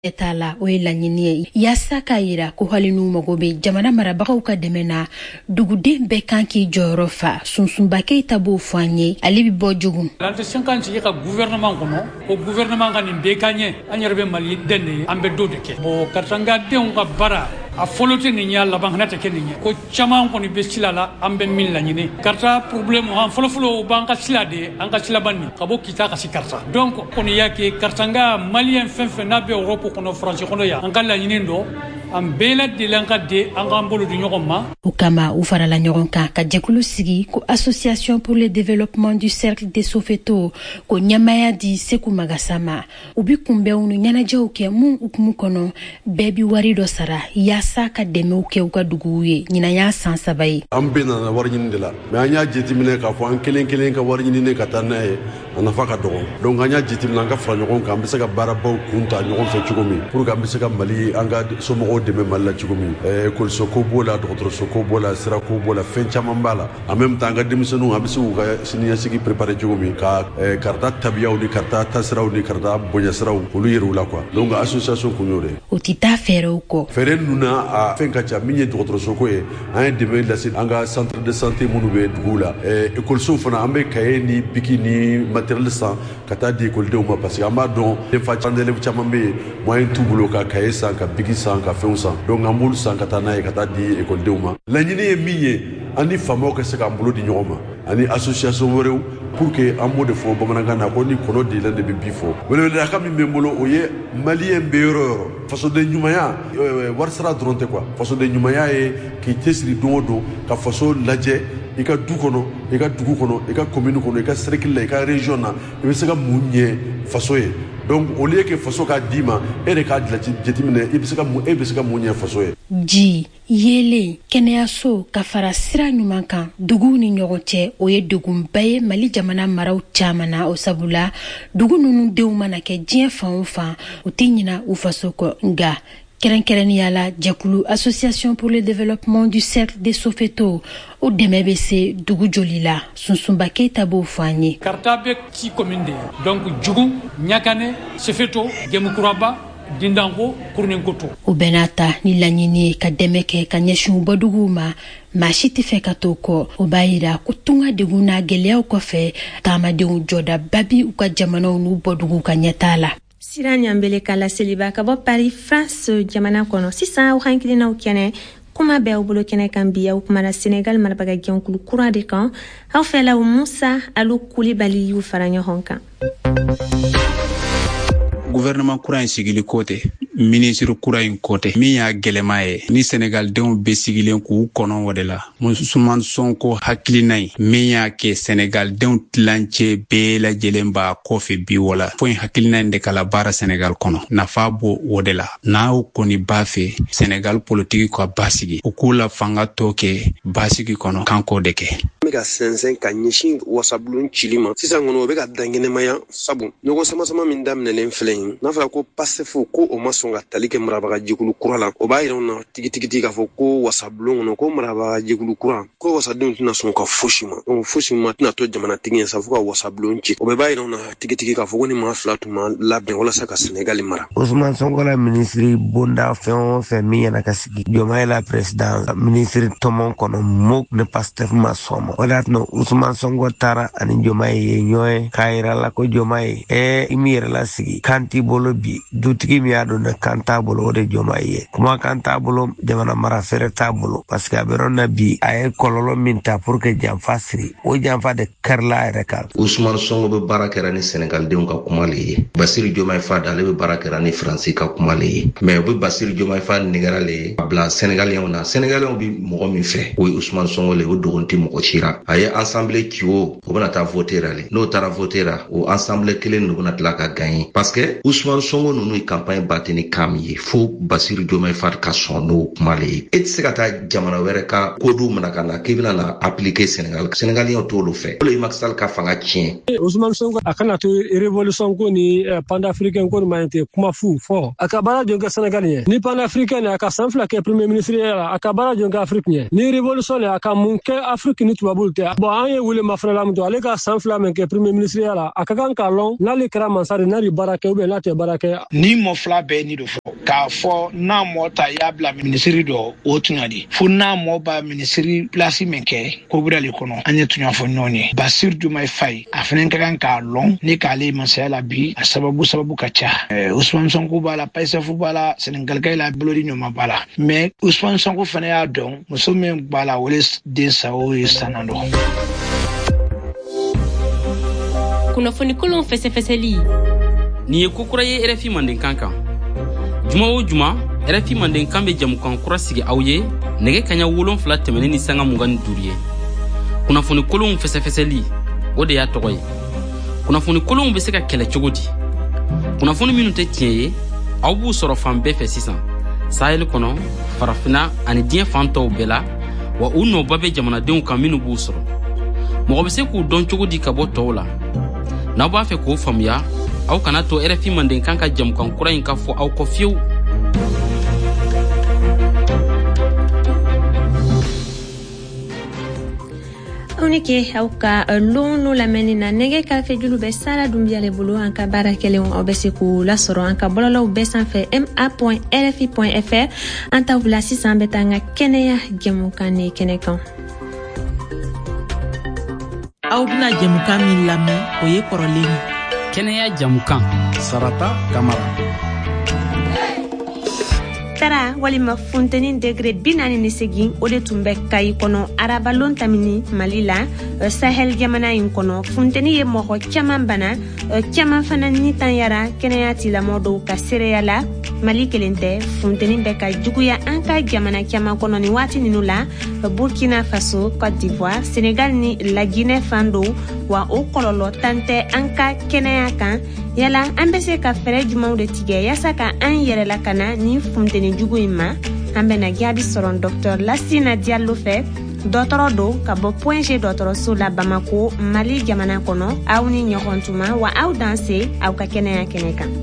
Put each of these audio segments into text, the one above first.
etala o laɲini yasa ka yira ko halinu mago be jamana marabagaw ka dɛmɛ na duguden bɛɛ kan k'i jɔyɔrɔ fa sunsunba Keita b'o fɔ an ye ale bi bɔ jugu l'anticien kan sigi ka gouvernement kɔnɔ ko gouvernement ka nin bɛɛ ka ɲɛ an yɛrɛ bɛ Mali den de an bɛ do de kɛ bon katanga denw ka bara a fɔlɔ tɛ nin ɲɛ laban hana tɛ kɛ nin ɲɛ ko caman kɔni bɛ sila la an bɛ min laɲini karta problème an fɔlɔfɔlɔ b'an ka sila de an ka sila ban ka bɔ Kita ka si karta donc kɔni y'a kɛ kartanga malien fɛn fɛn n'a bɛ Europe kɔnɔ France kɔnɔ yan an ka laɲini dɔ an bɛɛ lajɛlen ka de an k'an bolo di ɲɔgɔn ma o kama u farala ɲɔgɔn kan ka jɛkulu sigi ko association pour le développement du cercle des Soweto ko ɲɛmaya di Seku Magasama u bi kunbɛnw ni ɲɛnajɛw kɛ mun hukumu kɔnɔ bɛɛ bi wari dɔ sara yasa ka dɛmɛw kɛ u ka duguw ye ɲinan y'a san 3 ye an bɛɛ nana wari ɲini de la mais an y'a jateminɛ k'a fɔ an kelen kelen ka wari ɲini ka taa n'a ye a nafa ka dɔgɔ donc an y'a jateminɛ an ka fara ɲɔgɔn kan an bɛ se ka baarabaw kun ta ɲɔgɔn fɛ cogo min pour que an bɛ se ka Mali an ka somɔgɔw dɛmɛ Mali la cogo min école ko b'o la dɔgɔtɔrɔso ko b'o la sira ko b'o la fɛn caman b'a la en même temps an ka denmisɛnninw an bɛ se k'u ka siniɲɛsigi préparer cogo min ka karata tabiyaw ni karata tasiraw ni karata bonyasiraw olu yɛrɛ u la quoi donc association kun y'o de o ti taa fɛɛrɛw kɔ fɛɛrɛ ninnu na a fɛn ka ca min ye dɔgɔtɔrɔso ko ye an ye dɛmɛ lase an ka centre de santé minnu bɛ duguw la écoleso fana an bɛ cahier ni biki ni matériel san ka taa di écoledenw ma parce que an b'a dɔn élèves caman bɛ yen moyen t'u bolo ka cahier san ka biki san ka fɛnw san donc an b'olu san ka taa n'a ye ka taa di écoledenw ma laɲini ye min ye an ni faamaw ka se k'an bolo di ɲɔgɔn ma ani association wɛrɛw pour que an b'o de fɔ bamanankan na ko ni kɔnɔ dilen de bɛ bi fɔ weleweleka min bɛ n bolo o ye maliyɛn bɛ yɔrɔ o yɔrɔ fasoden ɲumanya wari sara dɔrɔn tɛ quoi fasoden ɲumanya ye k'i cɛsiri don o don ka faso lajɛ i ka du kɔnɔ i ka dugu kɔnɔ i ka commune kɔnɔ i ka cercle la i ka région na i bɛ se ka mun ɲɛ faso ye donc au lieu que faso k'a d'i ma e de k'a jateminɛ e bɛ se ka mun ɲɛ faso ye ji yele kɛnɛyaso ka fara sira ɲuman kan duguw ni ɲɔgɔn cɛ o ye degunba ye Mali jamana maraw caman na o sabula dugu ninnu denw mana kɛ diɲɛ fan o fan u tɛ ɲina u faso kɔ nka kɛrɛnkɛrɛnnenya la jɛkulu association pour le développement du cercle des Soweto o dɛmɛ bɛ se dugu joli la sunsunba Keita b'o fɔ an ye karta bɛ ci commune de donc Jugu Ɲakane Soweto Jɛmukuraba Dindanko Kuruninkoto o bɛɛ n'a ta ni laɲini ye ka dɛmɛ kɛ ka ɲɛsin bɔ duguw ma maa si tɛ fɛ ka to kɔ o b'a yira ko tunga degun n'a gɛlɛyaw kɔfɛ taamadenw jɔdaba bi u ka jamanaw n'u bɔduguw ka ɲɛtaa la Sira ɲambele kala seliba ka bɔ Paris France jamana kɔnɔ sisan aw hankilinaw kɛnɛ kuma bɛ aw bolo kɛnɛ kan bi aw kumana Senegal marabaga jɛnkulu kura de kan aw fɛlaw Musa Alu Kulibali y'u fara ɲɔgɔn kan gouvernement kura in sigili kote ministre kura in kote min y'a gɛlɛma ye ni Senegal denw bɛ sigilen k'u kɔnɔ o de la Ousmane Sonko hakilina ye min y'a kɛ Senegal denw tilancɛ bɛɛ lajɛlen b'a kɔfɛ bi wala fo in hakilina in de kala baara Senegal kɔnɔ nafa b'o o de la n'aw kɔni b'a fɛ Senegal politique ka basigi u k'u la fanga tɔ kɛ basigi kɔnɔ kan k'o de kɛ bɛ ka sɛnsɛn ka ɲɛsin wasabulon cili ma sisan kɔnɔ o bɛ ka danɲɛnɛmaya sabu ɲɔgɔn samasama min daminɛlen filɛ yen n'a fɔra ko PASTEF ko o ma sɔn ka tali kɛ marabaga jɛkulu kura la o b'a yira u na tigitigi k'a fɔ ko wasabulon kɔnɔ ko marabaga jɛkulu kura ko wasadenw tɛna sɔn ka fosi ma donc fosi ma tɛna to jamanatigi ye sa fo ka wasabulon ci o bɛɛ b'a yira u na tigitigi k'a fɔ ko ni maa fila tun ma labɛn walasa ka Senegal mara Ousmane Sonko la ministre bonda fɛn o fɛn min yana ka sigi Diomaye la président ministre tɔmɔ kɔnɔ mot ne PASTEF ma sɔn ma o de y'a to Ousmane Sonko taara ani Diomaye ye ɲɔgɔn ye k'a yira la ko Diomaye i mi yɛrɛ la sigi kan t'i bolo bi dutigi min y'a dɔn ne kan t'a bolo o de Diomaye ye kuma kan t'a bolo jamana mara fɛrɛ t'a bolo parce que a bɛ yɔrɔ na bi a ye kɔlɔlɔ min ta pour que janfa siri o janfa de kɛrila a yɛrɛ kan Ousmane Sonko bɛ baara kɛra ni Senegal denw ka kuma le ye Bassirou Diomaye Faye ale bɛ baara kɛra ni Faransi ka kuma le ye mais o bɛ Bassirou Diomaye Faye nɛgɛra le ye a bila Senegaliyɛnw na Senegaliyɛnw bɛ mɔgɔ min fɛ o ye Ousmane Sonko le o dogon tɛ mɔgɔ ci ra a ye assemblée ci o bɛna taa voter ra le n'o taara voter ra o assemblée kelen ninnu bɛna tila ka gagner parce que Ousmane Sonko ninnu ye campagne batte ni kan min ye fo Bassirou Diomaye Faye ka sɔn n'o kuma le ye e tɛ se ka taa jamana wɛrɛ ka kodow minɛ ka na k'i bɛna na appliquer Senegaliyɛnw t'olu fɛ o le ye Macky Sall ka fanga tiɲɛ Ousmane Sonko a kana to révolution ko ni panafricain ko ni ma tɛ kuma fu fɔ a ka baara jɔ kɛ Senegal ye ni panafricain a ka san 2 kɛ premier ministre ye a ka baara jɔ kɛ Afrique ye ni révolution a ka mun kɛ Afrique ni tubabuw tɛ bon an ye wele mafrala mun to ale ka san 2 min kɛ premier ministre la a ka kan ka lɔn n'ale kɛra mansari n'a ye baara kɛ ou bien n'a tɛ baara kɛ ni mɔfila bɛɛ ɲini do fɔ k'a fɔ n'a mɔ ta y'a bila minisiri dɔ o tun di fo n'a mɔ ba minisiri plasi min kɛ kobrali kɔnɔ an ye tun y'a fɔ ɲɔgɔn ye Bassirou Diomaye Faye a fana ka kan k'a lɔn ni k'ale masaya la bi a sababu ka ca Ousmane Sonko b'a la Payisafu b'a la Sénégalika la Bolodi ɲɔgɔn b'a la mais Ousmane Sonko fana y'a dɔn muso min b'a la o le den sago ye sanna dɔ. Kunnafoni kolon fɛsɛfɛsɛli ni ye kokura ye RFI Mandenkan kan juma o juma RFI Mandenkan bɛ jamukan kura sigi aw ye nɛgɛ kaɲa 7 tɛmɛnen ni sanga 25 ye kunnafoni kolon fɛsɛfɛsɛli o de y'a tɔgɔ ye kunnafoni kolon bɛ se ka kɛlɛ cogo di kunnafoni minnu tɛ tiɲɛ ye aw b'u sɔrɔ fan bɛɛ fɛ sisan Sahel kɔnɔ farafina ani diɲɛ fan tɔw bɛɛ la wa u nɔba bɛ jamanadenw kan minnu b'u sɔrɔ mɔgɔ bɛ se k'u dɔn cogo di ka bɔ tɔw la n'aw b'a fɛ k'o faamuya aw kana to RFI Mandenkan ka jamukan kura in ka fɔ aw kɔ fiyewu Onike aw ka lonu lamɛnni na nɛgɛ karafe julu bɛ Sara Dunbiya le bolo an ka baara kɛlenw aw bɛ se k'u lasɔrɔ an ka bɔlɔlɔw bɛɛ sanfɛ ma.rfi.fr an t'aw bila sisan bɛ taa an ka kɛnɛya jɛmukan ni kɛnɛ kan. Aw bɛna jɛmukan min lamɛn o ye kɔrɔlen ye. Kɛnɛya jamukan Sarata Kamara. Tara walima funteni degré 48 o de tun bɛ Kayi kɔnɔ arabalon tamini Mali la Sahel jamana in kɔnɔ funteni ye mɔgɔ caman bana caman fana ni tanyara kɛnɛya tilamɔgɔw dɔw ka seereya la Mali kelen tɛ funteni bɛ ka juguya an ka jamana caman kɔnɔ ni waati ninnu la Burkina Faso, Côte d'Ivoire, Sénégal ni La Guinée fan dɔw wa o kɔlɔlɔ tan tɛ an ka kɛnɛya kan yala an bɛ se ka fɛɛrɛ jumɛnw de tigɛ yaasa ka an yɛrɛ lakana ni funteni jugu in ma an bɛna jaabi sɔrɔ Dr Lassina Diallo fɛ dɔgɔtɔrɔ do ka bɔ Point G dɔgɔtɔrɔso la Bamako Mali jamana kɔnɔ aw ni ɲɔgɔn tuma wa aw danse aw ka kɛnɛya kɛnɛ kan.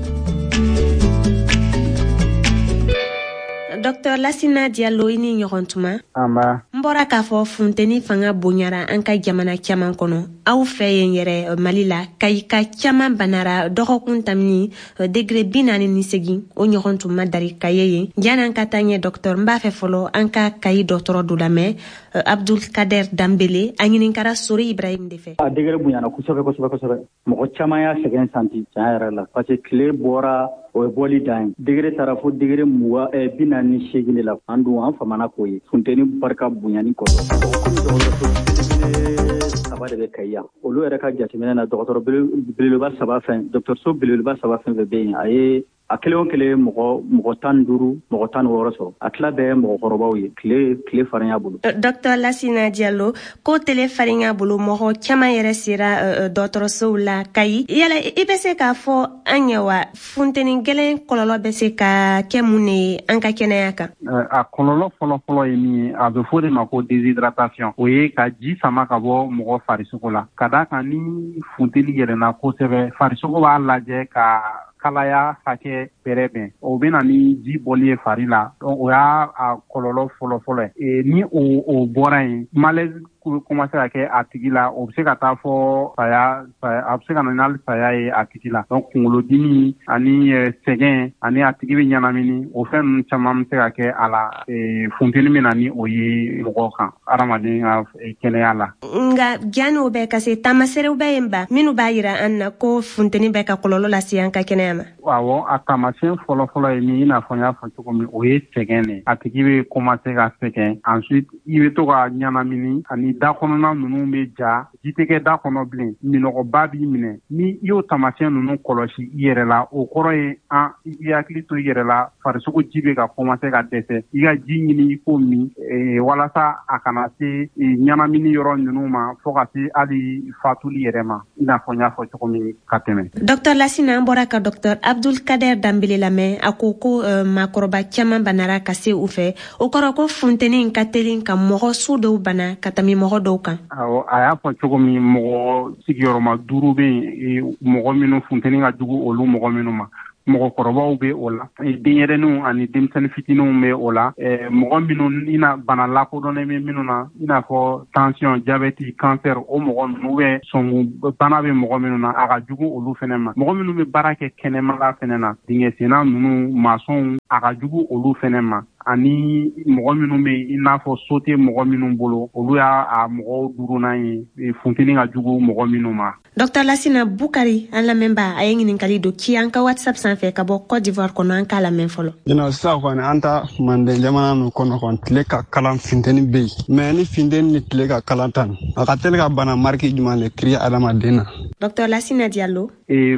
Dr Lassina Diallo i ni ɲɔgɔn tuma n bɔra k'a fɔ funteni fanga bonyara an ka jamana caman kɔnɔ aw fɛ yen yɛrɛ Mali la Kayi ka caman banara dɔgɔkun tamini degré 48 o ɲɔgɔn tuma dari Kayi yen jan'an ka taa ɲɛ docteur n b'a fɛ fɔlɔ an ka Kayi dɔgɔtɔrɔ do lamɛn Abdul Kader Dambele a ɲininkara Sori Ibrahim de fɛ. A degré bonyana kosɛbɛ mɔgɔ caman y'a sɛgɛn santi tiɲɛ yɛrɛ la parce que tile bɔra o ye bɔli dan ye degré taara fo degré 48 de la an dun an famana k'o ye funteni barika bonyani kɔrɔ saba de bɛ Kayi yan olu yɛrɛ ka jateminɛ na dɔgɔtɔrɔ belebeleba saba fɛn dɔgɔtɔrɔso belebeleba saba fɛn fɛn bɛ yen a ye a kelen o kelen mɔgɔ 15 mɔgɔ 16 sɔrɔ a tila bɛɛ mɔgɔkɔrɔbaw ye tile farinya bolo. Dr Lassina Diallo ko tile farinya bolo mɔgɔ caman yɛrɛ sera dɔgɔtɔrɔsow la Kayi yala i bɛ se k'a fɔ an ye wa funteni gɛlɛn kɔlɔlɔ bɛ se ka kɛ mun ye an ka kɛnɛya kan. A kɔlɔlɔ fɔlɔ ye min ye a bɛ fɔ de ma ko déshydratation o ye ka ji sama ka bɔ mɔgɔ farisogo la ka d'a kan ni funteni yɛlɛnna kosɛbɛ farisogo b'a lajɛ ka kalaya hakɛ bɛrɛ bɛn o bɛ na ni ji bɔli ye fari la o y'a kɔlɔlɔ fɔlɔ ye ni o bɔra yen malaise commencé ka kɛ a tigi la o bɛ se ka taa fɔ saya a bɛ se ka na ni saya ye a tigi la donc kunkolodimi ani sɛgɛn ani a tigi bɛ ɲanamini o fɛn ninnu caman bɛ se ka kɛ a la funteni bɛ na ni o ye mɔgɔw kan adamaden ka kɛnɛya la. Nka janni o bɛ ka se taamaserew bɛ yen ba minnu b'a jira an na ko funteni bɛ ka kɔlɔlɔ lase an ka kɛnɛya ma. Awɔ a taamasiyɛn fɔlɔ ye min i n'a fɔ n y'a fɔ cogo min o ye sɛgɛn de a tigi bɛ commencé ka sɛgɛn ensuite i bɛ to ka ɲanamini ani da kɔnɔna ninnu bɛ ja ji tɛ kɛ da kɔnɔ bilen minɔgɔba b'i minɛ ni i y'o taamasiyɛn ninnu kɔlɔsi i yɛrɛ la o kɔrɔ ye i hakili to i yɛrɛ la farisogo ji bɛ ka commencé ka dɛsɛ i ka ji ɲini i k'o min walasa a kana se ɲanamini yɔrɔ ninnu ma fo ka se hali fatuli yɛrɛ ma i n'a fɔ n y'a fɔ cogo min ka tɛmɛ. Dr Lassina an bɔra ka Dr Abdul Kader Dambele lamɛn a ko maakɔrɔba caman banara ka se u fɛ o kɔrɔ ko funteni ka teli ka mɔgɔ su dɔw bana ka tɛmɛ mɔgɔ dɔw kan. Awɔ a y'a fɔ cogo min mɔgɔ sigiyɔrɔma 5 bɛ yen mɔgɔ minnu funteni ka jugu olu mɔgɔ minnu ma mɔgɔkɔrɔbaw bɛ o la denyɛrɛninw ani denmisɛnnin fitininw bɛ o la mɔgɔ minnu ina bana lakodɔnnen bɛ minnu na i n'a fɔ tension diabète cancer o mɔgɔ ninnu bɛ sɔngu bana bɛ mɔgɔ minnu na a ka jugu olu fɛnɛ ma mɔgɔ minnu bɛ baara kɛ kɛnɛmala fɛnɛ na dingɛ senna ninnu masɔnw a ka jugu olu fɛnɛ ma ani mɔgɔ minnu bɛ i n'a fɔ so tɛ mɔgɔ minnu bolo olu y'a mɔgɔw duurunan ye funteni ka jugu mɔgɔ minnu ma. Dr Lassina Bukari an lamɛnba a ye ɲininkali dɔ k'i an ka WhatsApp sanfɛ ka bɔ Côte d'Ivoire kɔnɔ an k'a lamɛn fɔlɔ. Sisan kɔni an ta Manden jamana ninnu kɔnɔ kɔni tile ka kalan funteni bɛ yen mais ni funteni ni tile ka kalan ta a ka teli ka bana mariki jumɛn de kiri adamaden na. Dr Lassina Diallo.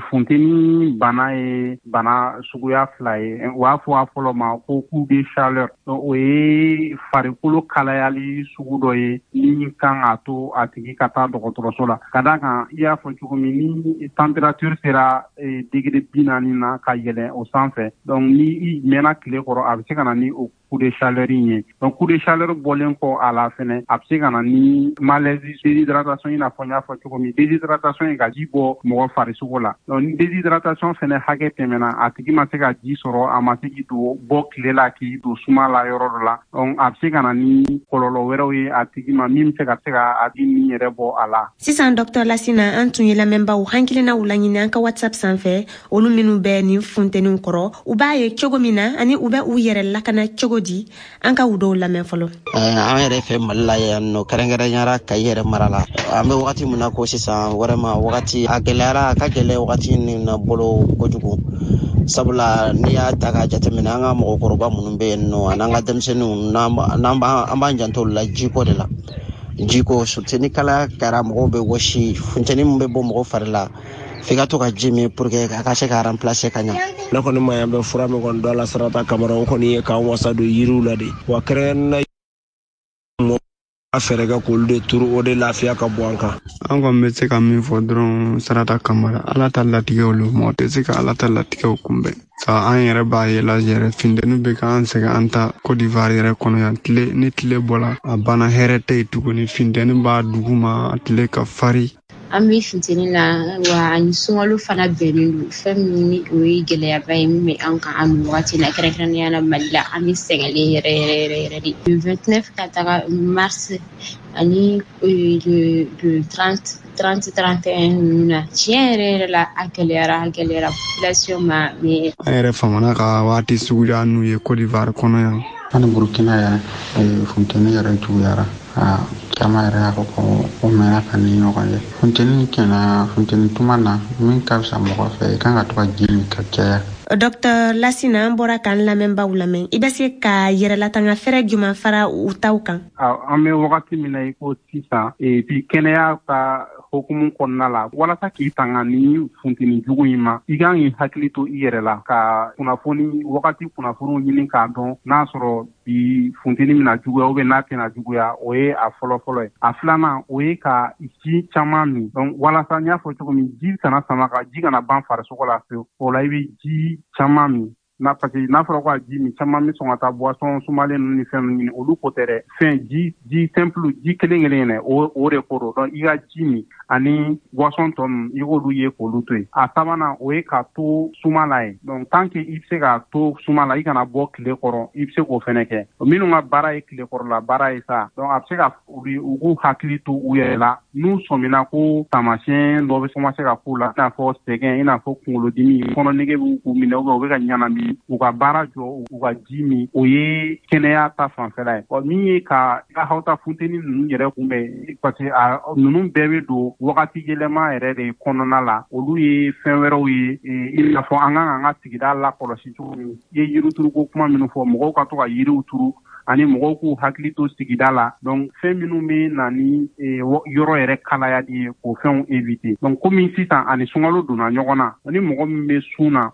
Funteni bana ye bana suguya fila ye u b'a fɔ a fɔlɔ ma ko coup de chaleur o ye farikolo kalayali sugu dɔ ye ni kan a to a tigi ka taa dɔgɔtɔrɔso la ka d'a kan i y'a fɔ cogo min ni température sera degré 40 na ka yɛlɛn o sanfɛ donc ni i mɛnna tile kɔrɔ a bɛ se ka na ni o coup de chaleur ye donc coup de chaleur bɔlen kɔ a la fɛnɛ a bɛ se ka na ni malaise déshydratation i n'a fɔ n y'a fɔ cogo min déshydratation ye ka ji bɔ mɔgɔ farisogo la donc ni déshydratation fɛnɛ hakɛ tɛmɛna a tigi ma se ka ji sɔrɔ a ma se k'i don bɔ tile la k'i don suma la yɔrɔ dɔ la donc a bɛ se ka na ni kɔlɔlɔ wɛrɛw ye a tigi ma min bɛ se ka a di ni yɛrɛ bɔ a la. Sisan Dr Lassina an tun ye lamɛnbaw hakilinaw laɲini an ka WhatsApp sanfɛ olu minnu bɛ nin funteniw kɔrɔ u b'a ye cogo min na ani u bɛ u yɛrɛ lakana cogo di an ka u dɔw lamɛn fɔlɔ. An yɛrɛ fɛ Mali la yan nɔ kɛrɛnkɛrɛnyara Kayi yɛrɛ mara la an bɛ wagati min na ko sisan vraiment wagati a gɛlɛyara a ka gɛlɛn wagati min na bolo kojugu sabula n'i y'a ta k'a jateminɛ an ka mɔgɔkɔrɔba minnu bɛ yen nɔ an'an ka denmisɛnninw an b'an janto la jiko de la jiko surtout ni kalaya kɛra mɔgɔw bɛ wɔsi funteni min bɛ bɔ mɔgɔ fari la f'i ka to ka ji min pour que a ka se ka remplacer ka ɲa. Ne kɔni ma yan bɛ fura min kɔni dɔ la sarata kamara o kɔni ye k'an wasa don yiriw la de wa kɛrɛnkɛrɛnnenya a fɛɛrɛ kɛ k'olu de turu o de lafiya ka bɔ an kan. An kɔni bɛ se ka min fɔ dɔrɔn Sarata Kamara ala ta latigɛw lo mɔgɔ tɛ se ka ala ta latigɛw kunbɛn sa an yɛrɛ b'a ye la yɛrɛ funteni bɛ k'an sɛgɛn an ta Côte d'Ivoire yɛrɛ kɔnɔ yan tile ni tile bɔla a bana hɛrɛ tɛ yen tuguni funteni b'a dugu ma tile ka fari. An bɛ funteni la wa ani sunkalo fana bɛnnen don fɛn min ni o ye gɛlɛyaba ye min bɛ an kan an wagati na kɛrɛnkɛrɛnnenya la Mali la an bɛ sɛgɛnlen yɛrɛ de. Le 29 ka taga mars ani le 30-31 ninnu na tiɲɛ yɛrɛ la a gɛlɛyara population ma mais an yɛrɛ famana ka waati suguya n'u ye Côte d'Ivoire kɔnɔ yan. Ani Burkina yɛrɛ funteni yɛrɛ juguyara caman yɛrɛ y'a fɔ ko o mɛnna ka ni ɲɔgɔn ye funteni kɛnɛ funteni tuma na min ka fisa mɔgɔ fɛ i kan ka to ka ji min ka caya. Dr Lassina an bɔra k'an lamɛnbaw lamɛn i bɛ se ka yɛrɛlatanga fɛrɛ jumɛn fara u taw kan. An bɛ wagati min na i ko sisan bi kɛnɛya ka hokumu kɔnɔna la walasa k'i tanga ni funteni jugu in ma i kan k'i hakili to i yɛrɛ la ka wagati kunnafoniw ɲini k'a dɔn n'a sɔrɔ bi funteni mina juguya ou bien n'a tɛna juguya o ye a fɔlɔ ye a filanan o ye ka ji caman min donc walasa n y'a fɔ cogo min ji kana sama ka ji kana ban farisogo la fewu o la i bɛ ji caman min parce que n'a fɔra ko a ji min caman bɛ sɔn ka taa boisson sumalen ninnu ni fɛn ninnu ɲini olu ko tɛ dɛ fɛn ji simple ji kelen yɛrɛ o de ko don donc i ka ji min ani boisson tɔ ninnu i k'olu ye k'olu to yen a sabanan o ye ka to suma la ye donc tant que i bɛ se ka to suma la i kana bɔ tile kɔrɔ i bɛ se k'o fɛnɛ kɛ minnu ka baara ye tile kɔrɔla baara ye sa donc a bɛ se ka u k'u hakili to u yɛrɛ la n'u sɔmina ko taamasiyɛn dɔ bɛ commencer ka k'u la i n'a fɔ sɛgɛn i n'a fɔ kunkolodimi kɔnɔnege b'u minɛ u bɛ ka ɲanami u ka baara jɔ u ka ji min o ye kɛnɛya ta fanfɛla ye min ye ka hawta funteni ninnu yɛrɛ kunbɛn parce que ninnu bɛɛ bɛ don wagati yɛlɛma yɛrɛ de kɔnɔna la olu ye fɛn wɛrɛw ye i n'a fɔ an kan ka sigida lakɔlɔsi cogo min i ye yirituruko kuma minnu fɔ mɔgɔw ka to ka yiriw turu ani mɔgɔw k'u hakili to sigida la donc fɛn minnu bɛ na ni yɔrɔ yɛrɛ kalayali ye k'o fɛnw éviter donc komi sisan ani sunkalo donna ɲɔgɔn na ni mɔgɔ min bɛ sun na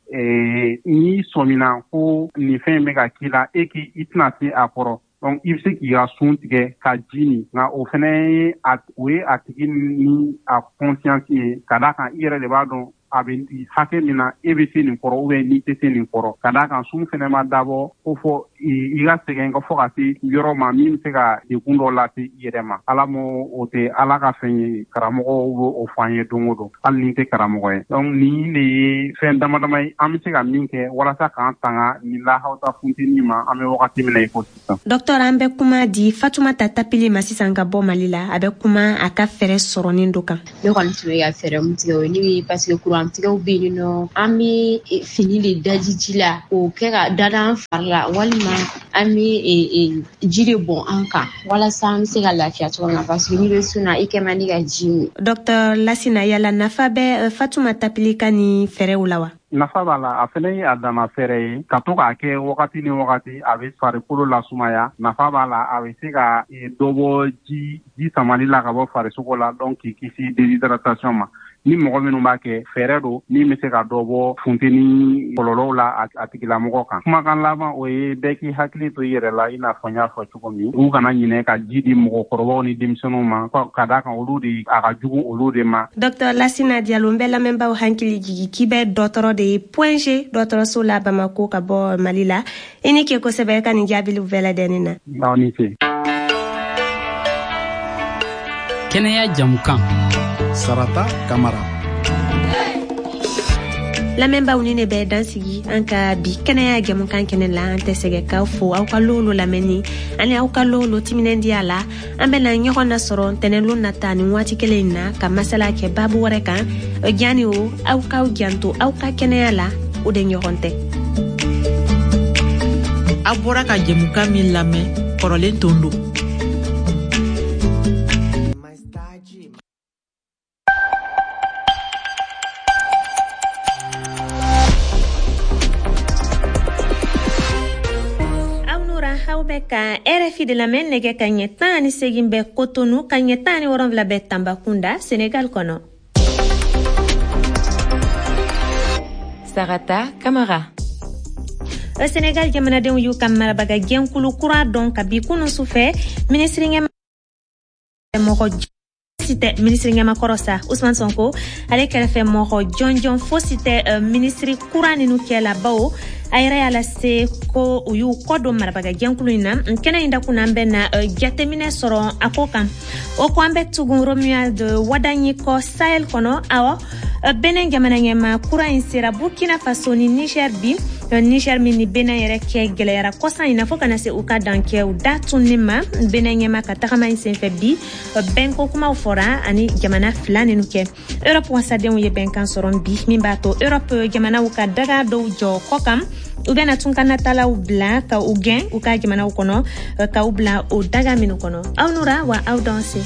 n'i sɔmina ko nin fɛn bɛ ka k'i la i tɛna se a kɔrɔ donc i bɛ se k'i ka sun tigɛ ka ji min nka o fana ye a tigi ni a conscience ye ka d'a kan i yɛrɛ de b'a dɔn a bɛ hakɛ min na e bɛ se nin kɔrɔ ou bien n'i tɛ se nin kɔrɔ ka d'a kan sun fɛnɛ ma dabɔ ko fɔ i ka sɛgɛn ka fɔ ka se yɔrɔ ma min bɛ se ka dekun dɔ lase i yɛrɛ ma ala m'o o tɛ ala ka fɛn ye karamɔgɔw b'o o fɔ an ye don o don hali ni tɛ karamɔgɔ ye donc nin de ye fɛn dama dama ye an bɛ se ka min kɛ walasa k'an tanga nin lahawta funteni ma an bɛ wagati min na i ko sisan. Docteur an bɛ kuma di Fatumata Tapili ma sisan ka bɔ Mali la a bɛ kuma a ka fɛɛrɛ sɔrɔnin dɔ kan. Ne kɔni tun bɛ ka fɛɛrɛ mun tigɛ o ye ni parce que kurantigɛw bɛ yen nɔ an bɛ fini de daji ji la k'o kɛ ka dada an fari la walima an bɛ ji de bɔn an kan walasa an bɛ se ka lafiya cogo min na parce que n'i bɛ sun na i kɛ man di ka ji min. Docteur Lasina yala nafa bɛ Fatumata Tapili ka ni fɛɛrɛw la wa? Nafa b'a la a fɛnɛ ye a dama fɛɛrɛ ye ka to k'a kɛ wagati ni wagati a bɛ farikolo lasumaya nafa b'a la a bɛ se ka dɔ bɔ ji samali la ka bɔ farisogo la donc k'i kisi déshydratation ma ni mɔgɔ minnu b'a kɛ fɛɛrɛ don min bɛ se ka dɔ bɔ funteni kɔlɔlɔw la a tigilamɔgɔ kan. Kumakan laban o ye bɛɛ k'i hakili to i yɛrɛ la i n'a fɔ n y'a fɔ cogo min u kana ɲinɛ ka ji di mɔgɔkɔrɔbaw ni denmisɛnninw ma ka d'a kan olu de a ka jugu olu de ma. Docteur Lasina Diallo n bɛ lamɛnbaaw hakili jigi k'i bɛ dɔgɔtɔrɔ de ye Point G dɔgɔtɔrɔso la Bamako ka bɔ Mali la i ni ke kosɛbɛ ka nin jaabili bɛɛ lajɛlen na. Aw ni ce. Kɛnɛya jamukan Sarata Kamara. Lamɛnbaaw ni ne bɛ dansigi an ka bi kɛnɛya jamukan kɛnɛ la an tɛ sɛgɛ k'aw fo aw ka lolo lamɛnni ani aw ka lolo timinandiya la an bɛna ɲɔgɔn nasɔrɔ ntɛnɛnlon nata nin waati kelen na ka masala kɛ baabu wɛrɛ kan jani o aw k'aw janto aw ka kɛnɛya la o de ɲɔgɔn tɛ. A bɔra ka jamukan min lamɛn kɔrɔlen tondo. Ka RFI de lamɛn nɛgɛ ka ɲɛ 18 bɛ Cotonou ka ɲɛ 17 bɛ Tambacounda Sénégal kɔnɔ. Sarata Kamara. Sénégal jamanadenw y'u ka marabaga jɛnkulu kura dɔn ka bi kunun su fɛ ministre ɲɛmakɔrɔ sa Ousmane Sonko ale kɛrɛfɛ mɔgɔ jɔnjɔn fosi tɛ ministre kura ninu kɛla bawo a yɛrɛ y'a lase ko u y'u kɔ don marabaga jɛnkulu in na kɛnɛ in dakun an bɛ na jateminɛ sɔrɔ a ko kan o ko an bɛ tugun Romuald Wadanyi kɔ Sahel kɔnɔ awɔ Benin jamana ɲɛma kura in sera Burkina Faso ni Niger bi Niger min ni Benin yɛrɛ kɛ gɛlɛyara kɔsan in na fo kana se u ka dan kɛ u da tunni ma Benin ɲɛma ka tagama in senfɛ bi bɛnko kumaw fɔra ani jamana fila ninu kɛ Europe wasadenw ye bɛnkan sɔrɔ bi min b'a to Europe jamanaw ka daga dɔw jɔ kɔ kan u bɛna tun ka natalaw bila ka u gɛn u ka jamanaw kɔnɔ ka u bila o daga minnu kɔnɔ aw nura wa aw danse.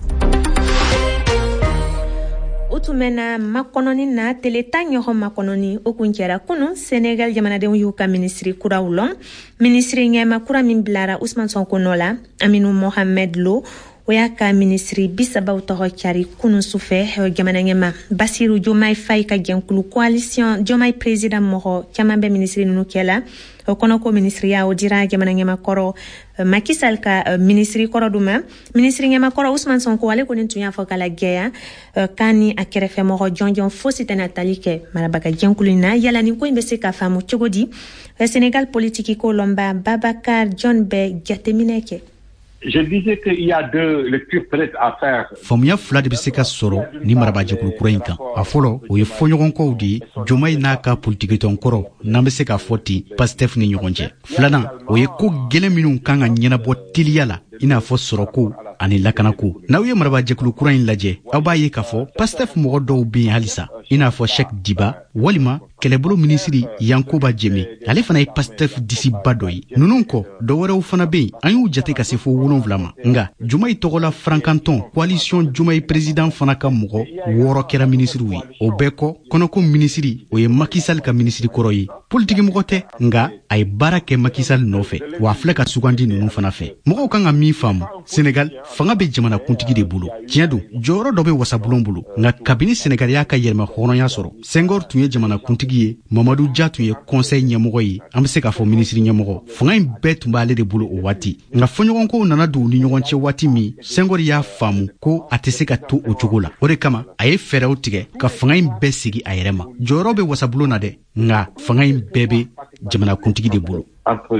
O tun bɛna makɔnɔni na tele 10 ɲɔgɔn makɔnɔni o kun kɛra kunu Sénégal jamanadenw y'u ka ministre kuraw lɔn ministre ɲɛma kura min bilara Ousmane Sonko nɔ la Aminou Mohamed Lo o y'a ka ministre 30 tɔgɔ cari kunun sufɛ jamana ɲɛma Basiru Diomaye Faye ka jɛnkulu coalition Diomaye président mɔgɔ caman bɛ ministre ninnu kɛla o kɔnɔ ko ministriya o dira jamana ɲɛma kɔrɔ Macky Sall ka ministre kɔrɔ duma ministre ɲɛma kɔrɔ Ousmane Sonko ale kɔni tun y'a fɔ kala gɛya k'a ni a kɛrɛfɛ mɔgɔ jɔnjɔn fosi tɛna tali kɛ marabaga jɛnkulu in na yala nin ko in bɛ se ka faamu cogo di Sénégal politique ko lɔnba Babacar John bɛ jateminɛ kɛ. Je disais qu'il y a deux lectures peut-être à faire. Faamuya fila de bɛ se ka sɔrɔ ni marabajɛkulu kura in kan. A fɔlɔ o ye fɔɲɔgɔnkɔw de ye Diomaye n'a ka politikitɔn kɔrɔ n'an bɛ se ka fɔ ten Pastef ni ɲɔgɔn cɛ. Filanan o ye ko gɛlɛn minnu kan ka ɲɛnabɔ teliya la i n'a fɔ sɔrɔko ani lakanako. N'aw ye marabajɛkulu kura in lajɛ aw b'a ye k'a fɔ Pastef mɔgɔ dɔw bɛ yen halisa i n'a fɔ Cheikh Diba walima kɛlɛbolo minisiri Yankoba Jeme ale fana ye Pastef disiba dɔ ye. Ninnu kɔ dɔwɛrɛw fana bɛ yen an y'u jate ka se fo 7 ma nga Diomaye tɔgɔla Frankantɔn coalition Diomaye président fana ka mɔgɔ 6 kɛra minisiriw ye. O bɛɛ kɔ kɔnɔko minisiri o ye Macky Sall ka minisiri kɔrɔ ye politiki mɔgɔ tɛ nga a ye baara kɛ Macky Sall nɔfɛ wa filɛ ka sugandi ninnu fana fɛ. Mɔgɔw kan ka min faamu, Senegal fanga bɛ jamana kuntigi de bolo. Tiɲɛ don, jɔyɔrɔ dɔ bɛ wasabulon bolo, nga kabini Senegal y'a ka yɛlɛma hɔrɔnya sɔrɔ, Senghor tun ye jamana kuntigi ye, Mamadou Dia tun ye conseil ɲɛmɔgɔ ye, an bɛ se k'a fɔ ministre ɲɛmɔgɔ. Fanga in bɛɛ tun b'ale de bolo o waati. Nga fɔɲɔgɔnko nana don u ni ɲɔgɔn cɛ waati min, Senghor y'a faamu ko a tɛ se ka to o cogo la. O de kama a ye fɛɛrɛw tigɛ ka fanga in bɛɛ sigi a yɛrɛ ma. Jɔyɔrɔ bɛ wasabulon na dɛ, nga fanga in bɛɛ bɛ jamana kuntigi de bolo.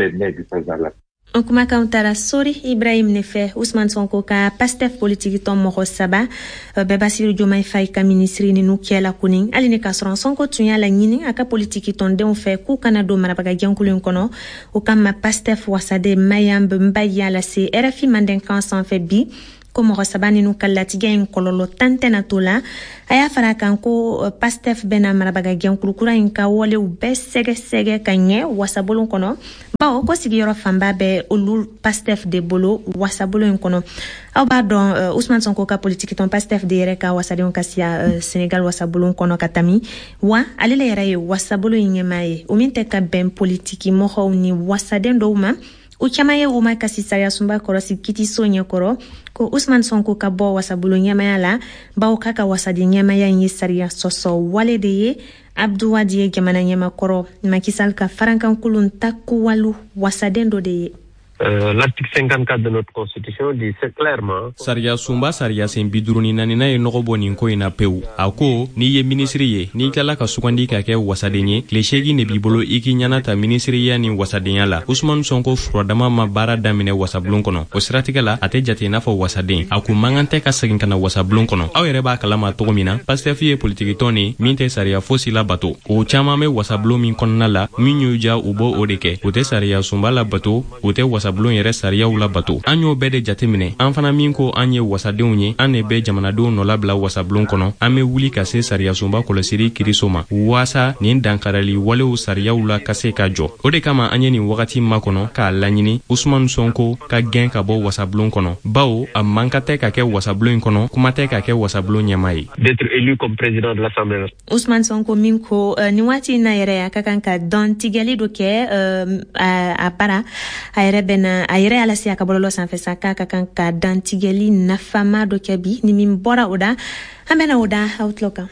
On kumakan tara Sori Ibrahim Nefe Ousmane Sonko ka Pastef politique ton mɔgɔ saba bɛɛ Bassirou Diomaye Faye ka ministre ni nu kɛla kunin ali ni ka sɔrɔ Sonko tun y'a la ɲini a ka politique ton denw fɛ k'u kana don marabaga jɛnkulu in kɔnɔ o kama Pastef wasade Mayambe Mbaye la se RFI Mandenkan sanfɛ bi ko mɔgɔ saba ni nu ka latigɛ in kɔlɔlɔ tan tɛna to la a y'a fara kan ko Pastef bɛna marabaga jɛnkulu kura in ka walew bɛɛ sɛgɛsɛgɛ ka ɲɛ wasabolon kɔnɔ bawo ko sigiyɔrɔ fanba bɛ olu Pastef de bolo wasabolon in kɔnɔ aw b'a dɔn Ousmane Sonko ka politique ton Pastef de yɛrɛ ka wasadenw ka siya Senegal wasabolon kɔnɔ ka tami wa ale le yɛrɛ ye wasabolon in ɲɛmaa ye o min tɛ ka bɛn politiki mɔgɔw ni wasaden dɔw ma o caman ye Oma Kasi Sariya Sunba kɔrɔsi kitiso ɲɛkɔrɔ ko Ousmane Sonko ka bɔ wasabolo ɲɛmaya la bawo k'a ka wasadi ɲɛmaya in ye sariya sɔsɔ wale de ye Abdou Wadi ye jamana ɲɛmakɔrɔ Macky Sall ka farankankolon takuwalu wasaden dɔ de ye. L'article 54 de notre constitution dit c'est clairement Sariya Sunba Sariya sen biduruni nanina ye nɔgɔ bɔ nin ko in na pewu a ko n'i ye ministre ye n'i tilala ka sugandi ka kɛ wasaden ye tile 8 de b'i bolo i k'i ɲana ta ministeriya ni wasadenya la Ousmane Sonko furadama ma baara daminɛ wasabulon kɔnɔ o siratigɛ la a tɛ jate i n'a fɔ wasaden a kun mankan tɛ ka segin ka na wasabulon kɔnɔ aw yɛrɛ b'a kalama cogo min na Pastef ye politique tɔn ni min tɛ sariya fosi la bato o caman bɛ wasabulon min kɔnɔna la min y'u ja u bɔ o de kɛ o tɛ sariya Sunba la bato o tɛ wasabulon yɛrɛ sariyaw la bato an y'o bɛɛ de jateminɛ an fana min ko an ye wasadenw ye an de bɛ jamanadenw nɔ labila wasabulon kɔnɔ an bɛ wuli ka se sariya Sunba kɔlɔsiri kiriso ma waasa nin dankarali walew sariyaw la ka se ka jɔ o de kama an ye nin wagati makɔnɔ k'a laɲini Ousmane Sonko ka gɛn ka bɔ wasabulon kɔnɔ bawo a man ka tɛ ka kɛ wasabulon in kɔnɔ kuma tɛ ka kɛ wasabulon ɲɛmaa ye d'être élu comme président de l'Assemblée. Ousmane Sonko min ko ni waati na yɛrɛ a ka kan ka dɔn tigɛli dɔ kɛ a para a yɛrɛ bɛna a yɛrɛ ala se a ka bɔlɔlɔ sanfɛ sa k'a ka kan ka dan tigɛli nafama dɔ kɛ bi ni min bɔra o da an bɛna o da outlook kan.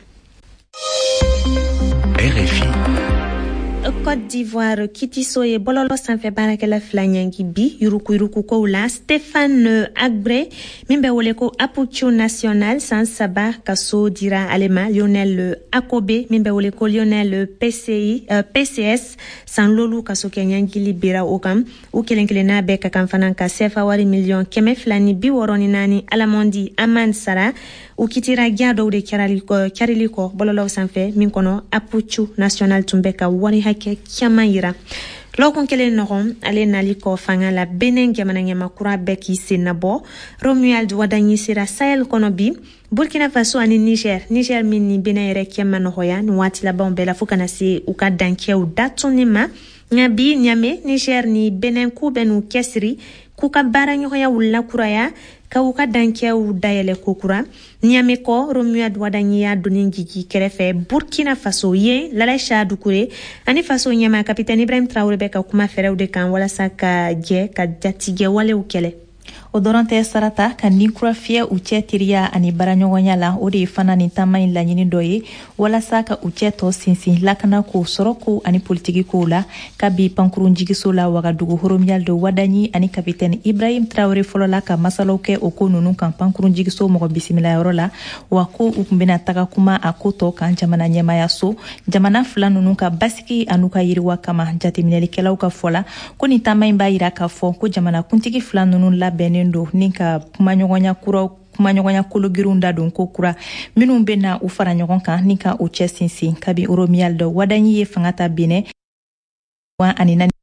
RFI Côte d'Ivoire kitiso ye bololo sanfɛ baarakɛla fila ɲangi bi yuruku kow la Stéphane Agbre min bɛ wele ko Apuchu National san saba ka so dira ale ma Lionel Akobe min bɛ wele ko Lionel PCS san lolu ka so kɛ ɲangili bera o kan u kelen-kelenna bɛɛ ka kan fana ka sefa wari miliyɔn 264 Alamondi Aman Sara u kitira gya dɔw de kɛrili kɔ bololaw sanfɛ min kɔnɔ Apuchu National tun bɛ ka wari hakɛ caman yira lɔkun kelen nɔgɔn ale nali kɔ fanga la Benin jamana ɲamakura bɛɛ k'i sen nabɔ Romuald Wadanyi sera Sahel kɔnɔ bi Burkina Faso ani Niger min ni Benin yɛrɛ kɛ ma nɔgɔya ni waati labanw bɛɛ la fo kana se u ka dankɛw datuni ma nka bi Niamey Niger ni Benin k'u bɛ n'u cɛsiri k'u ka baara ɲɔgɔnya wulila kuraya ka u ka dankɛw dayɛlɛ kokura Niamey kɔ Romuald Wadanyi y'a donni jigi kɛrɛfɛ Burkina Faso ye Lalaisha Dukure ani Faso ɲɛma kapitɛni Ibrahim Traoré bɛ ka kuma fɛrɛw de kan walasa ka jɛ ka jatigɛ walew kɛlɛ. O dɔrɔn tɛ sarata ka nin kura fiyɛ u cɛ teriya ani baaraɲɔgɔnya la o de ye fana nin taama in laɲini dɔ ye walasa ka u cɛ tɔ sinsin lakana ko sɔrɔ ko ani politiki kow la ka bi pankurun jigiso la Wagadugu Romuald Wadanyi ani kapitɛni Ibrahim Traoré fɔlɔ la ka masalaw kɛ o ko nunu kan pankurun jigiso mɔgɔ bisimilayɔrɔ la wa ko u kun bena taga kuma a ko tɔ kan jamana ɲɛmaya so jamana fila nunu ka basigi an'u ka yiriwa kama jateminɛlikɛlaw ka fɔ la ko nin taama in b'a yira k'a fɔ ko jamana kuntigi fila nunu labɛnnen do ni ka kumaɲɔgɔnya kologirinw da don ko kura minnu bena u fara ɲɔgɔn kan ni ka u cɛ sinsin kabi Romuald Wadanyi ye fanga ta Benin wa ani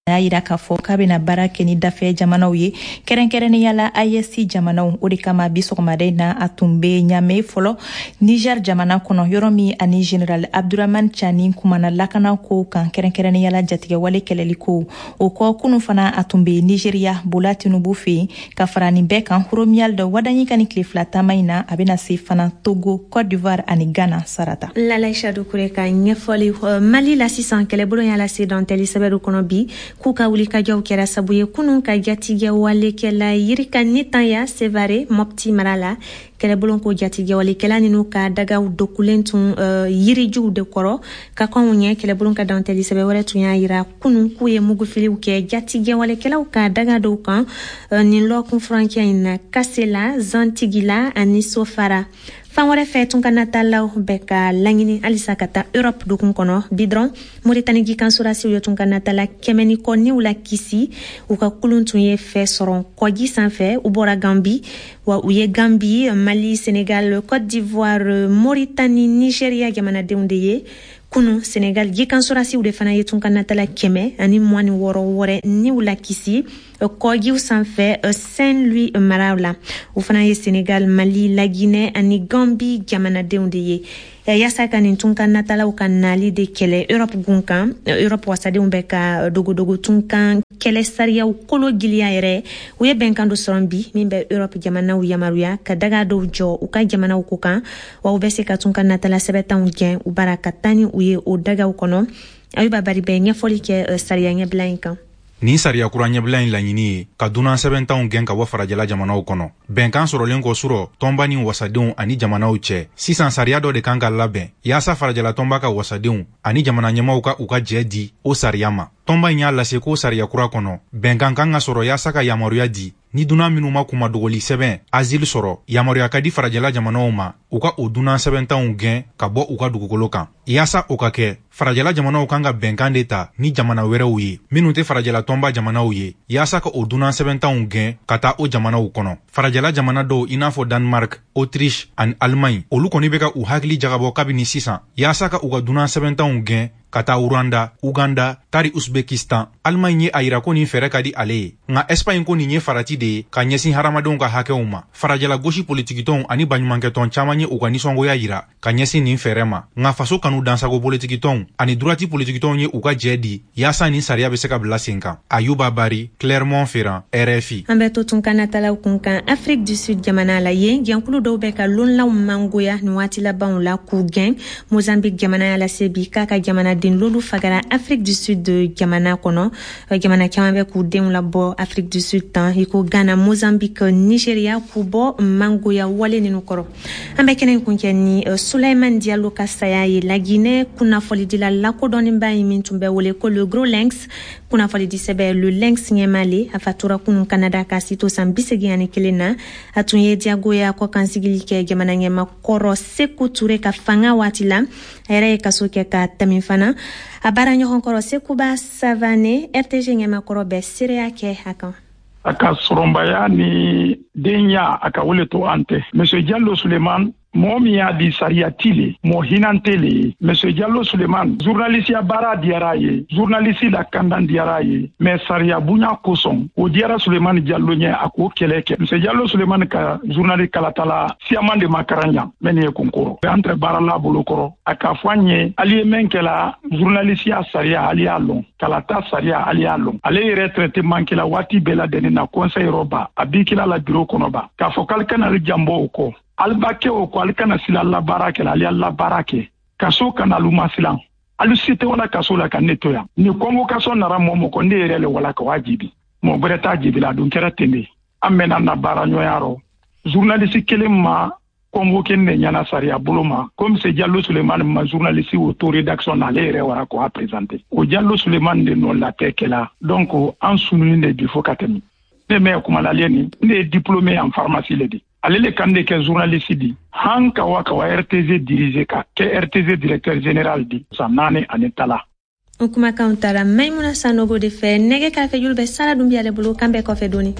a yira k'a fɔ k'a bena baara kɛ ni dafɛ jamanaw ye kɛrɛnkɛrɛnnenya la IEC jamanaw o de kama bi sɔgɔmada in na a tun be ɲame fɔlɔ Niger jamana kɔnɔ yɔrɔ min ani General Abdurrahman Chani kumana lakana ko kan kɛrɛnkɛrɛnnenya la jatigɛwale kɛlɛli ko o kɔ kunu fana a tun be Nigeria Bola Tinubu fɛ ka fara nin bɛɛ kan Horomial da wadanyi ka ni tile fila taama in na a bena se fana Togo, Côte d'Ivoire ani Ghana sarata. Lalaïcha Doucouré ka ɲɛfɔli Mali la sisan kɛlɛbolo y'a lase dɔntɛli sɛbɛru kɔnɔ bi k'u ka wuli ka jɔw kɛra sabu ye kunun ka jatigɛ walekɛla Yirika Nitanya Sevare Mopti mara la kɛlɛbolon ko jatigɛ walekɛla ninu ka dagaw dokulen tun yirijuw de kɔrɔ ka kɔnw ɲɛ kɛlɛbolon ka dɔntɛli sɛbɛ wɛrɛ tun y'a yira kunun k'u ye mugufiliw kɛ jatigɛ walekɛlaw ka daga dɔw kan nin lɔkun furankɛ in na Kasela, Zantigila ani Sofara. Fan wɛrɛ fɛ tun ka natalaw bɛ ka laɲini halisa ka taa Europe dukun kɔnɔ bi dɔrɔn Moritani gikansorasiw ye tun ka natala kɛmɛ ni kɔ niw la kisi u ka kulun tun ye fɛ sɔrɔ kɔji sanfɛ u bɔra Gambi wa u ye Gambi, Mali, Senegal, Côte d'Ivoire, Mauritanie, Nigeria jamanadenw de ye kunu Senegal gikansorasiw de fana ye tun ka natala kɛmɛ ani 26 wɛrɛ niw la kisi kɔjiw sanfɛ Saint-Louis maraw la u fana ye Senegal, Mali, la Guinée ani Gambie jamanadenw de ye yasa ka nin tun ka natalaw ka nali de kɛlɛ Europe gun kan Europe wasadenw bɛ ka dogodogo tun kan kɛlɛ sariyaw kolo giliya yɛrɛ u ye bɛnkan do sɔrɔ bi min bɛ Europe jamanaw yamaruya ka daga dɔw jɔ u ka jamanaw ko kan wa u bɛ se ka tun ka natala sɛbɛtanw gɛn u bara ka taa ni u ye o dagaw kɔnɔ Ayuba Bari bɛ ɲɛfɔli kɛ sariya ɲɛbila in kan. Ni sariya kura ɲɛbila in laɲini ye ka dunan sɛbɛntanw gɛn ka bɔ farajɛla jamanaw kɔnɔ bɛnkan sɔrɔlen kɔ surɔ tɔnba ni wasadenw ani jamanaw cɛ sisan sariya dɔ de kan ka labɛn yaasa farajɛla tɔnba ka wasadenw ani jamana ɲɛmaw ka u ka jɛ di o sariya ma tɔnba in y'a lase ko sariya kura kɔnɔ bɛnkan kan ka sɔrɔ yaasa ka yamaruya di ni dunan minnu ma kuma dogoli sɛbɛn asile sɔrɔ yamaruya ka di farajɛla jamanaw ma u ka o dunan sɛbɛntanw gɛn ka bɔ u ka dugukolo kan yaasa o ka kɛ farajɛla jamanaw kan ka bɛnkan de ta ni jamana wɛrɛw ye minnu tɛ farajɛla tɔnba jamanaw ye yaasa ka o dunan sɛbɛntanw gɛn ka taa o jamanaw kɔnɔ farajɛla jamana dɔw i n'a fɔ Danemark, Autriche ani Allemagne olu kɔni bɛ ka u hakili jagabɔ kabini sisan yaasa ka u ka dunan sɛbɛntanw gɛn ka taa Rwanda, Uganda, tari Uzbekistan. Allemagne ye a yira ko nin fɛrɛ ka di ale ye nka Espagne ko nin ye farati de ye ka ɲɛsin hadamadenw ka hakɛw ma farajɛla gosi politikitɔnw ani baɲumankɛtɔn caman ye u ka nisɔngoya yira ka ɲɛsin nin fɛrɛ ma nka faso kanu dansago politikitɔnw ani durati politikitɔnw ye u ka jɛ di yaasa nin sariya bɛ se ka bila sen kan Ayuba Bari, Clermont-Ferrand, RFI. An bɛ to tun ka natalaw kun kan Afrique du Sud jamana la yen gɛnkulu dɔw bɛ ka lonlaw mangoya nin waati labanw la k'u gɛn Mozambique jamana ya lase bi k'a ka jamana den lolu fagara Afrique du Sud jamana kɔnɔ jamana caman bɛ k'u denw labɔ Afrique du Sud tan i ko Ghana, Mozambique, Nigeria k'u bɔ mangoya wale ninu kɔrɔ an bɛ kɛnɛ kun kɛ ni Souleymane Diallo ka saya ye La Guinée kunnafolidila lakodɔnnenba ye min tun bɛ wele ko le Gros Lynx kunnafolidi sɛbɛ le Lynx ɲɛmale a fatura kunun Canada ka sito san 81 na a tun ye diyagoya kɔ kansigili kɛ jamana ɲɛma kɔrɔ Sékou Touré ka fanga waati la a yɛrɛ ye kaso kɛ ka tɛmɛ fana a baara ɲɔgɔn kɔrɔ Sékouba Savané RTG ɲɛmakɔrɔ bɛ seereya kɛ a kan a ka sɔrɔnbaya ni denya a ka wele to an tɛ Monsieur Diallo Souleymane mɔgɔ min y'a di sariya ti le mɔgɔ hinante le ye Monsieur Diallo Souleymane journaliste ya baara diyara ye journaliste la kandan diyara ye mais sariya bonya kosɔn o diyara Souleymane Diallo ɲɛ a k'o kɛlɛ kɛ Monsieur Diallo Souleymane ka journaliste kalatala siyaman de ma karan ɲa mɛ nin ye kunkɔrɔ an tɛ baara la bolo kɔrɔ a ka fɔ an ye ali ye mɛn kɛla journaliste ya sariya ali y'a lɔn kalata sariya ali y'a lɔn ale yɛrɛ traitement kɛla waati bɛɛ la dɛnɛ na conseil yɔrɔba a bi kila la bureau kɔnɔba k'a fɔ k'ale kana ale janbɔ o kɔ albake o ko ale kana sila la baara kɛ ale la baara kɛ kaso kana luma silan alu site wala kaso la ka netoya ni convocation nara momo ko ne yɛrɛ le wala ka wajibi mo bere ta jibi la dun kɛra tende an mena na baara ɲɔyarɔ journaliste kelen ma convoqué ne ɲana sariya bolo ma comme c'est Diallo Souleymane ma journaliste au taux rédaction na ale yɛrɛ wara ko a présenter o Diallo Souleymane de no la tekela donc an sununi de bi fo ka tɛmɛ ne mɛ kuma la leni ne diplômé en pharmacie le di ale le kan de kɛ journaliste di han kawa RTZ dirige ka kɛ RTZ directeur général di san 4 ani tala o kumakan tara Maimuna Sanogo de fɛ nɛgɛ kɛrɛfɛ julu bɛ Sara Dumbi ale bolo kan bɛ kɔfɛ doni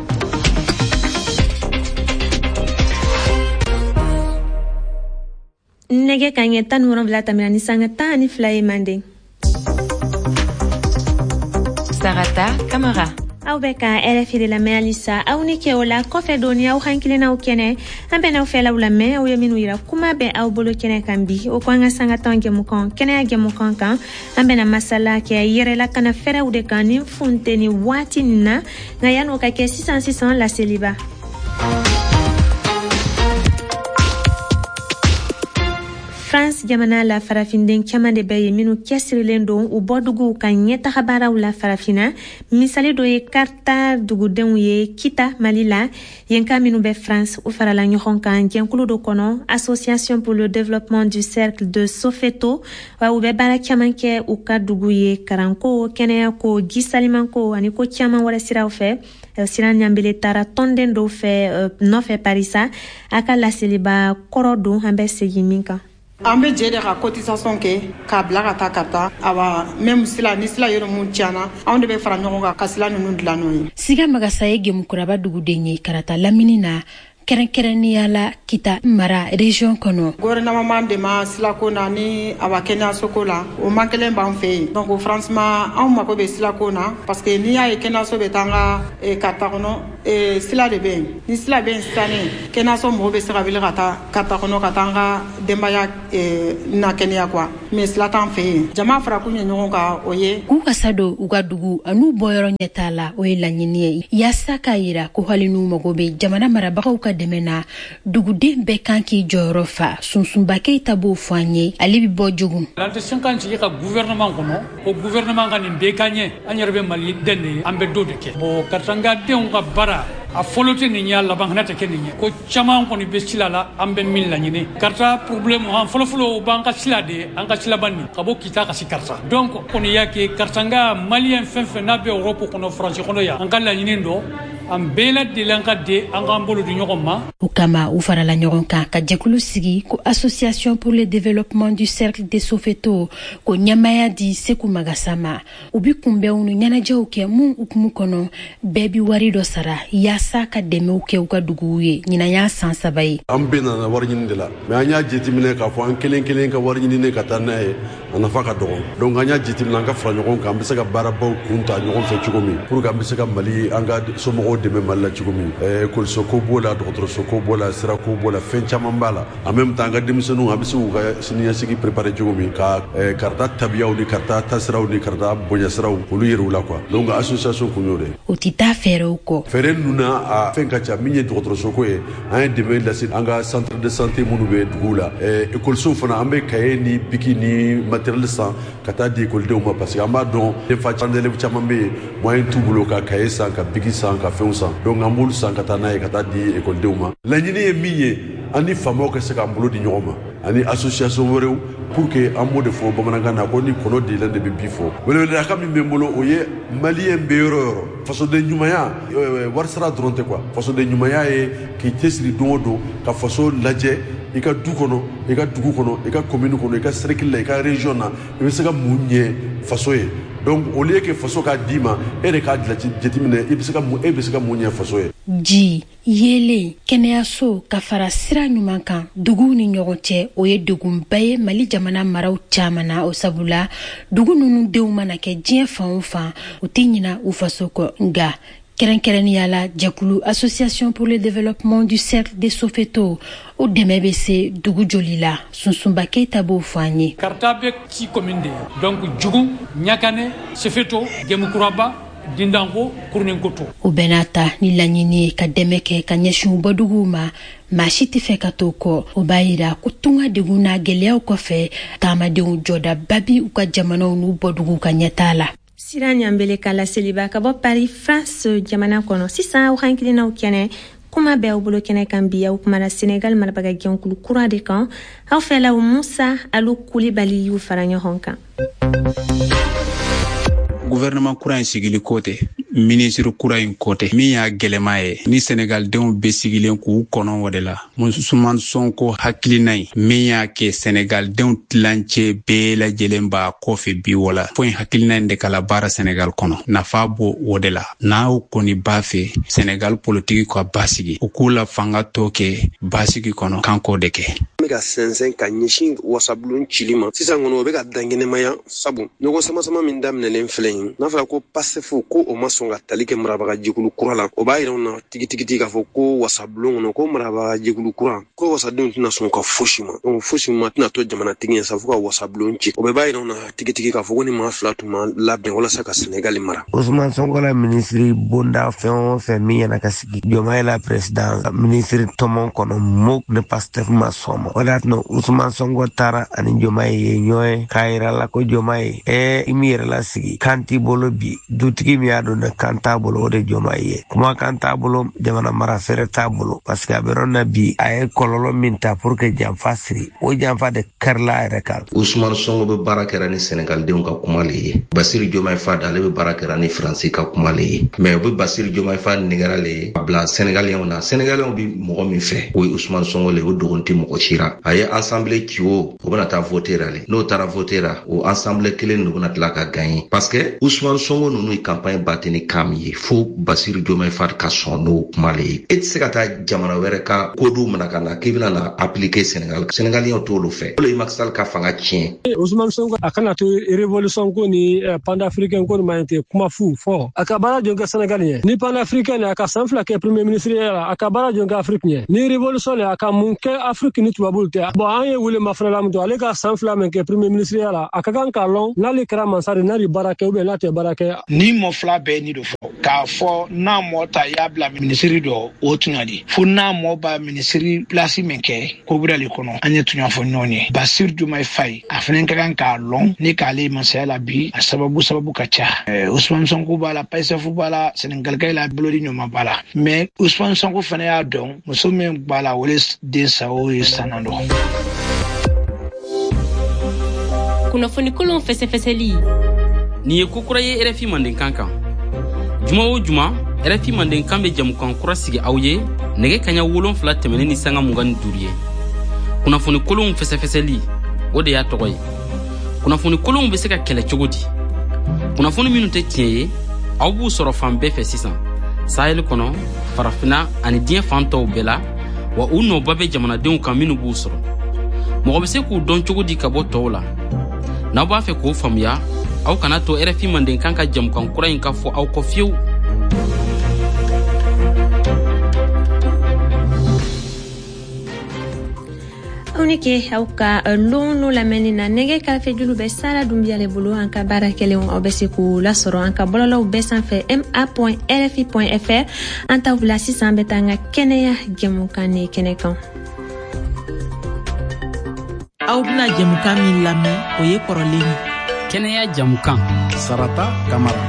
nɛgɛ ka ɲɛ 17 tɛmɛna ni sanga 12 ye manden Sarata Camara. aw bɛ ka RFI de lamɛn halisa aw ni kɛ o la kɔfɛ doni aw hankilinaaw kɛnɛ an bɛn'aw fɛlaw lamɛn aw ye minnu yira kuma bɛ aw bolo kɛnɛ kan bi o ko an ka sangatanw jɛmukan kɛnɛya jɛmukan kan an bɛna masala kɛ yɛrɛlakana fɛrɛw de kan ni funteni waati nin na nka yan'o ka kɛ sisan laseliba France jamana la farafinden caman de bɛ ye minnu cɛsirilen don u bɔduguw ka ɲɛtaga baaraw la farafina misali dɔ ye karta dugudenw ye kita mali la yen ka minnu bɛ France u farala ɲɔgɔn kan jɛnkulu dɔ kɔnɔ association pour le développement du cercle de Soweto wa u bɛ baara caman kɛ u ka dugu ye karanko kɛnɛyako jisalimanko ani ko caman wɛrɛ siraw fɛ siran ɲambele taara tɔnden dɔw fɛ nɔfɛ parisa a ka laseliba kɔrɔ don an bɛ segin min kan an bɛ jɛ de ka cotisation kɛ k'a bila ka taa karta awa même sila ni sila yɔrɔ mun tiɲana anw de bɛ fara ɲɔgɔn kan ka sila ninnu dilan n'o ye siga magasa ye gemukuraba duguden ye karata lamini na kɛrɛnkɛrɛnnenya la kita mara région kɔnɔ gouvernement de ma silako na ni awa kɛnɛyasoko la o man kelen b'an fɛ yen donc franchement anw mako bɛ silako na parce que n'i y'a ye kɛnɛyaso bɛ taa an ka karta kɔnɔ sila de bɛ yen ni sila bɛ yen sisannen kɛnɛyaso mɔgɔw bɛ se ka wuli ka taa karta kɔnɔ ka taa an ka denbaya na kɛnɛya quoi mais sila t'an fɛ yen jama fara kun ye ɲɔgɔn kan o ye k'u kasa don u ka dugu an'u bɔyɔrɔ ɲɛ t'a la o ye laɲini ye yaasa k'a yira ko hali n'u mago bɛ jamana marabagaw ka dɛmɛ na duguden bɛɛ kan k'i jɔyɔrɔ fa sunsunba Keita b'o fɔ an ye ale bɛ bɔ jogun l'anticien kan sigi ka gouvernement kɔnɔ o gouvernement ka nin bɛɛ ka ɲɛ an yɛrɛ bɛ Mali den de an bɛ do de kɛ bon karitanga denw ka baara a fɔlɔ tɛ nin ye laban hana tɛ kɛ nin ye ko caman kɔni bɛ sila la an bɛ min laɲini karita problème an fɔlɔfɔlɔ o b'an ka sila de an ka silaban nin ka bɔ kita ka si karita donc kɔni y'a kɛ karitanga malien fɛn fɛn n'a bɛ Europe kɔnɔ France kɔnɔ yan an ka laɲini dɔ an bɛɛ lajɛlen an ka de an k'an bolo di ɲɔgɔn ma o kama u farala ɲɔgɔn kan ka jɛkulu sigi ko association pour le développement du cercle de Soweto ko ɲɛmaya di Seku Magasa ma u bi kunbɛnw ni ɲɛnajɛw kɛ mun hukumu kɔnɔ bɛɛ bi wari dɔ sara yaasa ka dɛmɛw kɛ u ka duguw ye ɲinan y'a san 3 ye an bɛɛ nana wari ɲini de la mais an y'a jateminɛ k'a fɔ an kelen kelen ka wari ɲini ka taa n'a ye a nafa ka dɔgɔ donc an y'a jateminɛ an ka fara ɲɔgɔn kan an bɛ se ka baarabaw kun ta ɲɔgɔn fɛ cogo min pour que an bɛ se ka Mali an ka somɔgɔw dɛmɛ Mali la cogo min école ko b'o la dɔgɔtɔrɔso ko b'o la sira ko b'o la fɛn caman b'a la en même temps an ka denmisɛnninw an bɛ se k'u ka siniɲɛsigi préparer cogo min ka karita tabiyaw ni karita tasiraw ni karita bonyasiraw olu yɛrɛ u la quoi donc association kun y'o de o tɛ taa fɛɛrɛw kɔ fɛɛrɛ ninnu na a fɛn ka ca min ye dɔgɔtɔrɔso ko ye an ye dɛmɛ lase an ka centre de santé minnu bɛ duguw la écoleso fana an bɛ cahier ni biki ni matériel san ka taa di écoledenw ma parce que an b'a dɔn élèves caman bɛ yen moyen t'u bolo ka cahier san ka biki san ka fɛnw san donc an b'olu san ka taa n'a ye ka taa di écoledenw ma laɲini ye min ye an ni faamaw ka se k'an bolo di ɲɔgɔn ma ani association wɛrɛw pour que an b'o de fɔ bamanankan na ko ni kɔnɔ dilen de bɛ bi fɔ weleweleka min bɛ n bolo o ye maliyɛn bɛ yɔrɔ o yɔrɔ fasoden ɲumanya wari sara dɔrɔn tɛ quoi fasoden ɲumanya ye k'i cɛsiri don o don ka faso lajɛ i ka du kɔnɔ i ka dugu kɔnɔ i ka commune kɔnɔ i ka cercle la i ka région na i bɛ se ka mun ɲɛ faso ye donc au lieu que faso k'a d'i ma e de k'a jateminɛ e bɛ se ka mun ɲɛ faso ye ji yelen kɛnɛyaso ka fara sira ɲuman kan duguw ni ɲɔgɔn cɛ o ye degunba ye Mali jamana maraw caman na o sabula dugu ninnu denw mana kɛ diɲɛ fan o fan u tɛ ɲina u faso kɔ nka kɛrɛnkɛrɛnnenya la jɛkulu association pour le développement du cercle de Soweto o dɛmɛ bɛ se dugu joli la sunsunba Keita b'o fɔ an ye karita bɛ ci commune de donc Jugu Ɲakane Soweto Gemukuraba Dindanko Kurninkoto o bɛɛ n'a ta ni laɲini ye ka dɛmɛ kɛ ka ɲɛsin u bɔduguw ma maa si tɛ fɛ ka t'o kɔ o b'a yira ko tunga degun n'a gɛlɛyaw kɔfɛ taamadenw jɔdaba bi u ka jamanaw n'u bɔduguw ka ɲɛtaa la sira ɲambele ka laseliba ka bɔ Paris France jamana kɔnɔ sisan aw hankilinaw kɛnɛ kuma bɛ aw bolo kɛnɛ kan bi aw kumana Senegal marabaga jɛnkulu kura de kan aw fɛlaw Musa Alu Kulibali y'u fara ɲɔgɔn kan gouvernement kura in sigili ko tɛ ministre kura in ko tɛ min y'a gɛlɛma ye ni Senegaldenw bɛ sigilen k'u kɔnɔ o de la Usumani Sonko hakilina ye min y'a kɛ Senegaldenw tilancɛ bɛɛ lajɛlen b'a kɔfɛ bi wala fo in hakilina in de kala baara Senegal kɔnɔ nafa b'o o de la n'aw kɔni b'a fɛ Senegal politique ka basigi u k'u la fanga tɔ kɛ basigi kɔnɔ kan k'o de kɛ Mega sensen ka ɲɛsin wasabulon cili ma sisan kɔnɔ o bɛ ka dangenemaya sabu ɲɔgɔn sama min daminɛlen filɛ yen n'a fɔra ko pasefo ko o ma sɔn ka tali kɛ marabaga jɛkulu kura la o b'a yira u na tigitigi k'a fɔ ko wasabulon kɔnɔ ko marabaga jɛkulu kura ko wasadenw tɛna sɔn ka fosi ma donc fosi ma tɛna to jamanatigi ye sa fo ka wasabulon ci o bɛɛ b'a yira u na tigitigi k'a fɔ ko ni maa fila tun ma labɛn walasa ka Senegali mara. Ousmane Sonko la ministre bonda fɛn o fɛn min yana ka sigi Diomaye la président ministre tɔmɔ kɔnɔ mot ne Pastef ma sɔn ma o de y'a to Ousmane Sonko taara ani Diomaye ye ɲɔgɔn k'a yira la ko Diomaye i mi yɛrɛ la sigi kan t'i bolo bi dutigi min y'a dɔn ne kan t'a bolo o de Diomaye ye kuma kan t'a bolo jamana mara fɛrɛ t'a bolo parce que a bɛ yɔrɔ na bi a ye kɔlɔlɔ min ta pour que janfa siri o janfa de kɛrila a yɛrɛ kan. Ousmane Sonko bɛ baara kɛra ni Senegaldenw ka kuma le ye Bassirou Diomaye Faye ale bɛ baara kɛra ni Faransi ka kuma le ye mais o bɛ Bassirou Diomaye Faye nɛgɛra le ye a bila Senegaliyɛnw na Senegaliyɛnw bɛ mɔgɔ min fɛ o ye Ousmane Sonko le o dogon tɛ mɔgɔ si ra a ye assemblée ci o bɛna taa voter la le n'o taara voter la o assemblée kelen de bɛna tila ka gagner parce que Ousmane Sonko ninnu ye campagne batte ni kan min ye fo Bassirou Diomaye Faye ka sɔn n'o kuma le ye e tɛ se ka taa jamana wɛrɛ ka kodow minɛ ka na k'i bɛna na appliquer Senegaliyɛnw t'olu fɛ o le ye Macky Sall ka fanga tiɲɛ. Ousmane Sonko a kana to révolution ko ni panafricain ko ma inte kuma fu fɔ a ka baara jɔ kɛ Senegal ɲɛ ni panafricain a ka san fila kɛ premier ministre la a ka baara jɔ kɛ Afrique ɲɛ ni révolution a ka mun kɛ Afrique ni tubabuw tɛ bon an ye wele mafɛla la mun to ale ka san fila min kɛ premier ministre la a ka kan ka lɔn n'ale kɛra mansari n'a de baara kɛ ou bien n'a tɛ baara kɛ. Ni mɔ fila bɛɛ ni do fɔ k'a fɔ n'a mɔ ta y'a bila ministre dɔ o tun ka di fo n'a mɔ ba ministre place min kɛ ko bɛrɛ le kɔnɔ an ye tun y'a fɔ ɲɔgɔn ye Bassirou Diomaye Faye a fana ka kan k'a lɔn ni k'ale masaya la bi a sababu ka ca Ousmane Sonko b'a la Pastef b'a la Senegalika la bolodi ɲuman b'a la mais Ousmane Sonko fana y'a dɔn muso min b'a la o le den sa o ye sanna dɔn. Kunnafoni kolon fɛsɛfɛsɛli nin ye kokura ye RFI Mandenkan kan juma o juma RFI Mandenkan bɛ jamukan kura sigi aw ye nɛgɛ kaɲa 7 tɛmɛnen ni sanga 25 ye kunnafoni kolon fɛsɛfɛsɛli o de y'a tɔgɔ ye kunnafoni kolon bɛ se ka kɛlɛ cogo di kunnafoni minnu tɛ tiɲɛ ye aw b'u sɔrɔ fan bɛɛ fɛ sisan Sahel kɔnɔ farafina ani diɲɛ fan tɔw bɛɛ la wa u nɔba bɛ jamanadenw kan minnu b'u sɔrɔ mɔgɔ bɛ se k'u dɔn cogo di ka bɔ tɔw la n'aw b'a fɛ k'o faamuya aw kana to RFI Mandenkan ka jamukan kura in ka fɔ aw kɔ fiyewu. Aunike aw ka lɔn lamɛnni na nɛgɛ kɛrɛfɛ julu bɛ Sara Dunbiya le bolo an ka baara kɛlenw aw bɛ se k'u lasɔrɔ an ka bɔlɔlɔw bɛɛ sanfɛ ma.rfi.fr an t'aw bila sisan an bɛ taa an ka kɛnɛya jamukan ni kɛnɛ kan. Aw bɛna jamukan min lamɛn o ye kɔrɔlen ye. Kɛnɛya jamukan Sarata Kamara.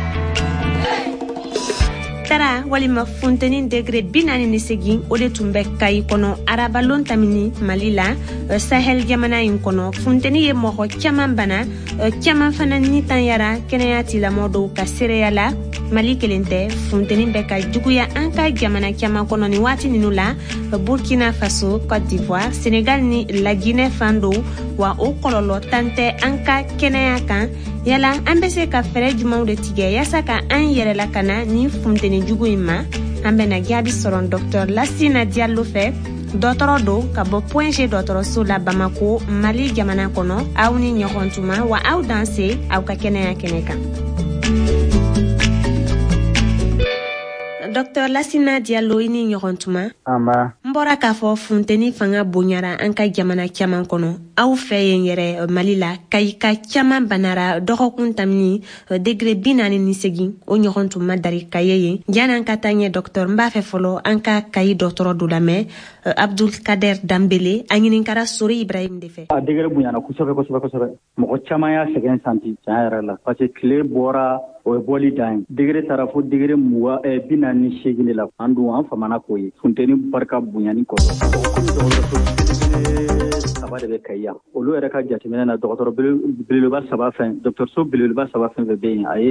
Tara walima funteni degré 48 o de tun bɛ Kayi kɔnɔ arabalon tamini Mali la Sahel jamana in kɔnɔ funteni ye mɔgɔ caman bana caman fana ni tanyara kɛnɛya tigilamɔgɔw dɔw ka seereya la Mali kelen tɛ funteni bɛ ka juguya an ka jamana caman kɔnɔ ni waati ninnu la Burkina Faso, Côte d'Ivoire, Sénégal ni La Guinée fan dɔw wa o kɔlɔlɔ tan tɛ an ka kɛnɛya kan yala an bɛ se ka fɛɛrɛ jumɛnw de tigɛ yaasa ka an yɛrɛ lakana ni funteni jugu in ma an bɛna jaabi sɔrɔ Dr Lassina Diallo fɛ dɔgɔtɔrɔ do ka bɔ Point G dɔgɔtɔrɔso la Bamako Mali jamana kɔnɔ aw ni ɲɔgɔn tuma wa aw danse aw ka kɛnɛya kɛnɛ kan. Dr Lassina Diallo i ni ɲɔgɔn tuma n bɔra k'a fɔ funteni fanga bonyara an ka jamana caman kɔnɔ aw fɛ yen yɛrɛ Mali la Kayi ka caman banara dɔgɔkun tamini degré 48 o ɲɔgɔn tuma dari Kayi ye jan'an ka taa ɲɛ docteur n b'a fɛ fɔlɔ an ka Kayi dɔgɔtɔrɔ dɔ lamɛn Abdul Kader Dambele a ɲininkara Sori Ibrahim de fɛ. A degré bonyana kosɛbɛ mɔgɔ caman y'a sɛgɛn santi tiɲɛ yɛrɛ la parce que tile bɔra o ye bɔli dan ye degré taara fo degré 48 de la an dun an famana k'o ye funteni barika bonyani kɔrɔ saba de bɛ Kayi yan olu yɛrɛ ka jateminɛ na dɔgɔtɔrɔ belebeleba saba fɛn dɔgɔtɔrɔso belebeleba saba fɛn fɛn bɛ yen a ye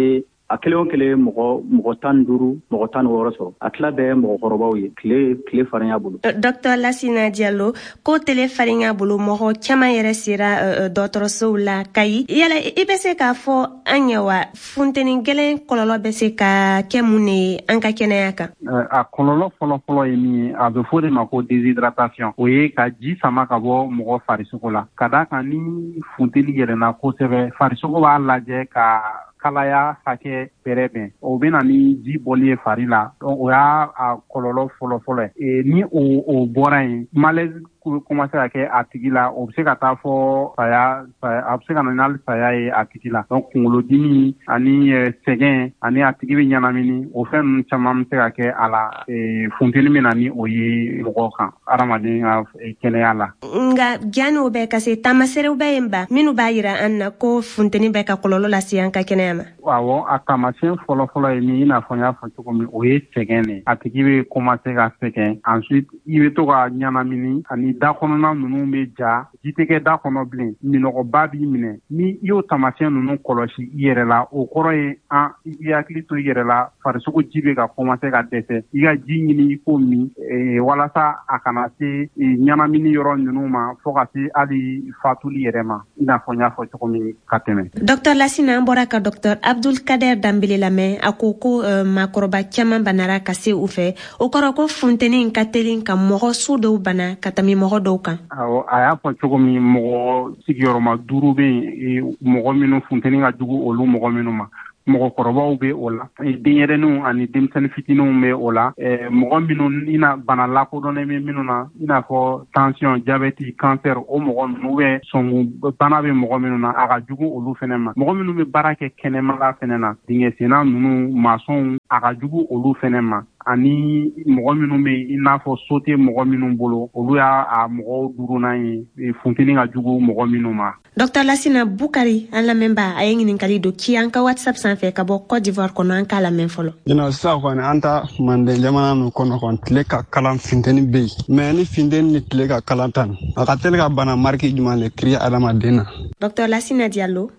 a kelen o kelen mɔgɔ 15 mɔgɔ 16 sɔrɔ a tila bɛɛ mɔgɔkɔrɔbaw ye tile farinya bolo. Dr Lassina Diallo, ko tele farinya bolo mɔgɔ caman yɛrɛ sera dɔgɔtɔrɔsow la Kayi. Yala i bɛ se k'a fɔ an ye wa funteni gɛlɛn kɔlɔlɔ bɛ se ka kɛ mun ye an ka kɛnɛya kan? A kɔlɔlɔ fɔlɔ ye min ye a bɛ fɔ de ma ko déshydratation. O ye ka ji sama ka bɔ mɔgɔ farisogo la. Ka d'a kan ni funteni yɛlɛnna kosɛbɛ farisogo b'a lajɛ ka kalaya hakɛ bɛrɛ bɛn o bɛ na ni ji bɔli ye fari la o y'a kɔlɔlɔ fɔlɔ ye ni o bɔra yen malaise commencé ka kɛ a tigi la o bɛ se ka taa fɔ saya a bɛ se ka na ni saya ye a tigi la donc kunkolodimi ani sɛgɛn ani a tigi bɛ ɲanamini o fɛn ninnu caman bɛ se ka kɛ a la funteni bɛ na ni o ye mɔgɔ kan adamaden ka kɛnɛya la. Nka janni o bɛ ka se taamaserew bɛ yen ba minnu b'a jira an na ko funteni bɛ ka kɔlɔlɔ lase an ka kɛnɛya ma. Awɔ a taamasiyɛn fɔlɔ ye min i n'a fɔ n y'a fɔ cogo min o ye sɛgɛn de a tigi bɛ commencé ka sɛgɛn ensuite i bɛ to ka ɲanamini ani da kɔnɔna ninnu bɛ ja ji tɛ kɛ da kɔnɔ bilen minɔgɔba b'i minɛ ni i y'o taamasiyɛn ninnu kɔlɔsi i yɛrɛ la o kɔrɔ ye i hakili to i yɛrɛ la farisogo ji bɛ ka commencé ka dɛsɛ i ka ji ɲini i k'o min walasa a kana se ɲanamini yɔrɔ ninnu ma fo ka se hali fatuli yɛrɛ ma i n'a fɔ n y'a fɔ cogo min ka tɛmɛ. Dr Lassina an bɔra ka Dr Abdul Kader Dambele lamɛn a ko maakɔrɔba caman banara ka se u fɛ o kɔrɔ ko funteni ka teli ka mɔgɔ su dɔw bana ka tɛmɛ mɔgɔ dɔw kan. Awɔ a y'a fɔ cogo min mɔgɔ sigiyɔrɔma 5 bɛ yen mɔgɔ minnu funteni ka jugu olu mɔgɔ minnu ma mɔgɔkɔrɔbaw bɛ o la denyɛrɛninw ani denmisɛnnin fitininw bɛ o la mɔgɔ minnu i na bana lakodɔnnen bɛ minnu na i n'a fɔ tension diabète cancer o mɔgɔ ninnu bɛ sɔngu bana bɛ mɔgɔ minnu na a ka jugu olu fɛnɛ ma mɔgɔ minnu bɛ baara kɛ kɛnɛmala fɛnɛ na dingɛ senna ninnu masɔnw a ka jugu olu fɛnɛ ma ani mɔgɔ minnu bɛ i n'a fɔ so tɛ mɔgɔ minnu bolo olu y'a mɔgɔw duurunan ye funteni ka jugu mɔgɔ minnu ma. Dr Lassina Bukari an lamɛnba a ye ɲininkali dɔ k'i an ka WhatsApp sanfɛ ka bɔ Côte d'Ivoire kɔnɔ an k'a lamɛn fɔlɔ. Sisan kɔni an ta Manden jamana ninnu kɔnɔ kɔni tile ka kalan funteni bɛ yen mais ni funteni ni tile ka kalan ta a ka teli ka bana mariki jumɛn de kiri adamaden na. Dr Lassina Diallo.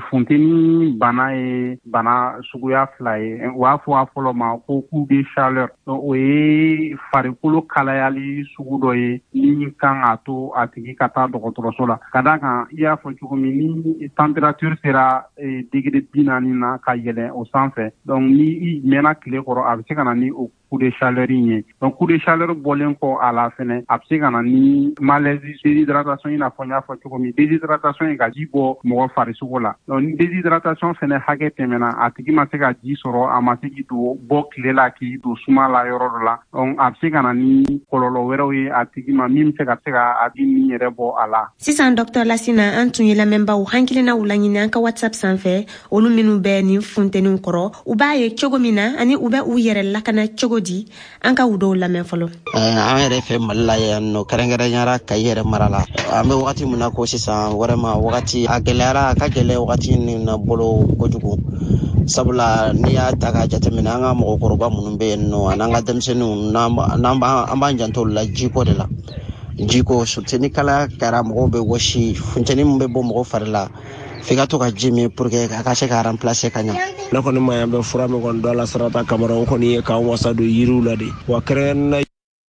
Funteni bana ye bana suguya 2 ye u b'a fɔ a fɔlɔ ma ko coup de chaleur o ye farikolo kalayali sugu dɔ ye min kan a to a tigi ka taa dɔgɔtɔrɔso la ka d'a kan i y'a fɔ cogo min ni température sera degré 40 na ka yɛlɛn o sanfɛ donc ni i mɛnna tile kɔrɔ a bɛ se ka na ni o coup de chaleur ye donc coup de chaleur bɔlen kɔ a la fɛnɛ a bɛ se ka na ni malaise déshydratation i n'a fɔ n y'a fɔ cogo min déshydratation ye ka ji bɔ mɔgɔ farisogo la donc ni déshydratation fɛnɛ hakɛ tɛmɛna a tigi ma se ka ji sɔrɔ a ma se k'i bɔ tile la k'i don suma la yɔrɔ dɔ la donc a bɛ se ka na ni kɔlɔlɔ wɛrɛw ye a tigi ma min bɛ se ka a di ni yɛrɛ bɔ a la. Sisan Dr Lassina an tun ye lamɛnbaw hakilinaw laɲini an ka WhatsApp sanfɛ olu minnu bɛ nin funteniw kɔrɔ u b'a ye cogo min na ani u bɛ u yɛrɛ lakana cogo di an ka u dɔw lamɛn fɔlɔ. An yɛrɛ fɛ Mali la yan nɔ kɛrɛnkɛrɛnyara Kayi yɛrɛ mara la an bɛ wagati min na ko sisan vraiment wagati a gɛlɛyara a ka gɛlɛn wagati min na bolo kojugu sabula n'i y'a ta k'a jateminɛ an ka mɔgɔkɔrɔba minnu bɛ yen nɔ an'an ka denmisɛnninw an b'an janto la jiko de la jiko funteni kalaya kɛra mɔgɔw bɛ wɔsi funteni min bɛ bɔ mɔgɔ fari la f'i ka to ka ji min pour que a ka se ka remplacer ka ɲa. Ne kɔni ma yan bɛ fura min kɔni dɔ la Sarata Kamara o kɔni ye k'an wasa don yiriw la de wa kɛrɛnkɛrɛnnenya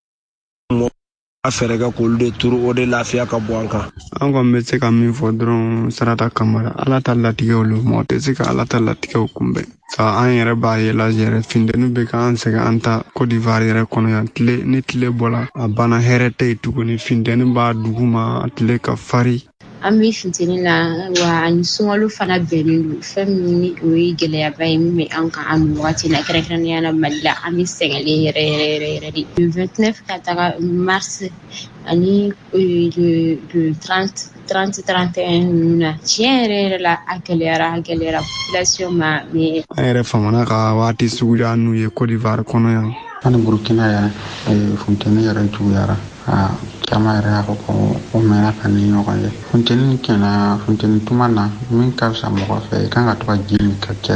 a fɛɛrɛ kɛ k'olu de turu o de lafiya ka bɔ an kan. An kɔni bɛ se ka min fɔ dɔrɔn Sarata Kamara Ala ta latigɛw lo mɔgɔ tɛ se ka Ala ta latigɛw kunbɛn sa an yɛrɛ b'a ye la yɛrɛ funteni bɛ k'an sɛgɛn an ta Côte d'Ivoire yɛrɛ kɔnɔ yan ni tile bɔla a banna hɛrɛ tɛ yen tuguni funteni b'a dugu ma tile ka fari. An bɛ funteni la wa ani sunkalo fana bɛnnen don fɛn min o ye gɛlɛyaba ye min bɛ an kan an wagati na kɛrɛnkɛrɛnnenya la Mali la an bɛ sɛgɛnlen yɛrɛ de. Le 29 ka taga mars ani le 30-31 ninnu na tiɲɛ yɛrɛ la a gɛlɛyara population ma mais an yɛrɛ famana ka waati suguya n'u ye Côte d'Ivoire kɔnɔ yan. Ani Burkina yɛrɛ funteni yɛrɛ juguyara caman yɛrɛ y'a fɔ ko o mɛnna ka ni ɲɔgɔn ye funteni kɛnɛ funteni tuma na min ka fisa mɔgɔ fɛ i kan ka to ka ji min ka caya.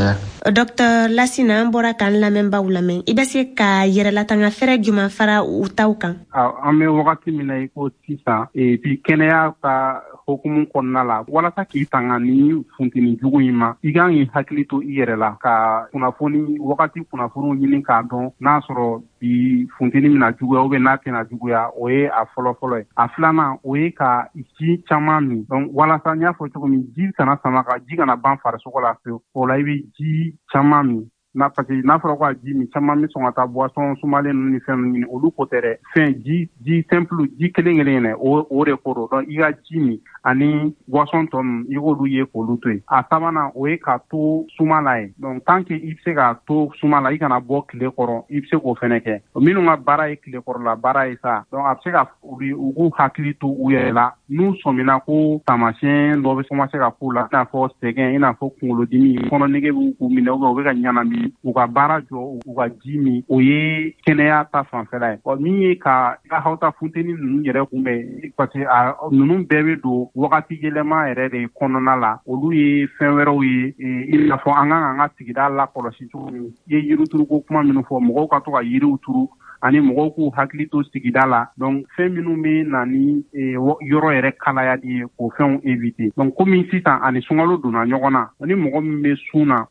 Dr. Lassina Mbora kan lamɛn baw lamɛn i bɛ se ka yɛrɛlatanga fɛrɛ juman fara u taw kan an bɛ wagati min na i ko sisan bi kɛnɛya ka hokumu kɔnɔna la walasa k'i tanga ni funteni jugu in ma i kan k'i hakili to i yɛrɛ la ka wagati kunnafoniw ɲini k'a dɔn n'a sɔrɔ bi funteni mina juguya ou bien n'a tɛna juguya o ye a fɔlɔ-fɔlɔ ye a filanan o ye ka ji caman min donc walasa n y'a fɔ cogo min ji kana sama ka ji kana ban farisogo la fewu o la i bɛ ji caman min parce que n'a fɔra ko a ji min caman bɛ sɔn ka taa boisson sumalen ninnu ni fɛn ninnu ɲini olu ko tɛ dɛ fɛn ji simple ji kelen kelen o de ko don donc i ka ji min ani boisson tɔ ninnu i k'olu ye k'olu to yen a sabanan o ye ka to suma la ye donc tant que i bɛ se ka to suma la i kana bɔ tile kɔrɔ i bɛ se k'o fɛnɛ kɛ minnu ka baara ye tile kɔrɔla baara ye sa donc a bɛ se ka u k'u hakili to u yɛrɛ la n'u sɔmina ko taamasiyɛn dɔ bɛ commencer ka k'u la i n'a fɔ sɛgɛn i n'a fɔ kunkolodimi kɔnɔnege b'u k'u minɛ u bɛ ka ɲanami u ka baara jɔ u ka ji min o ye kɛnɛya ta fanfɛla ye min ye ka hawta funteni ninnu yɛrɛ kunbɛn parce que ninnu bɛɛ bɛ don wagati yɛlɛma yɛrɛ de kɔnɔna la olu ye fɛn wɛrɛw ye i n'a fɔ an kan ka sigida lakɔlɔsi cogo min i ye yirituruko kuma minnu fɔ mɔgɔw ka to ka yiriw turu ani mɔgɔw k'u hakili to sigida la donc fɛn minnu bɛ na ni yɔrɔ yɛrɛ kalayali ye k'o fɛnw éviter donc komi sisan ani sunkalo donna ɲɔgɔn na ni mɔgɔ min bɛ sun na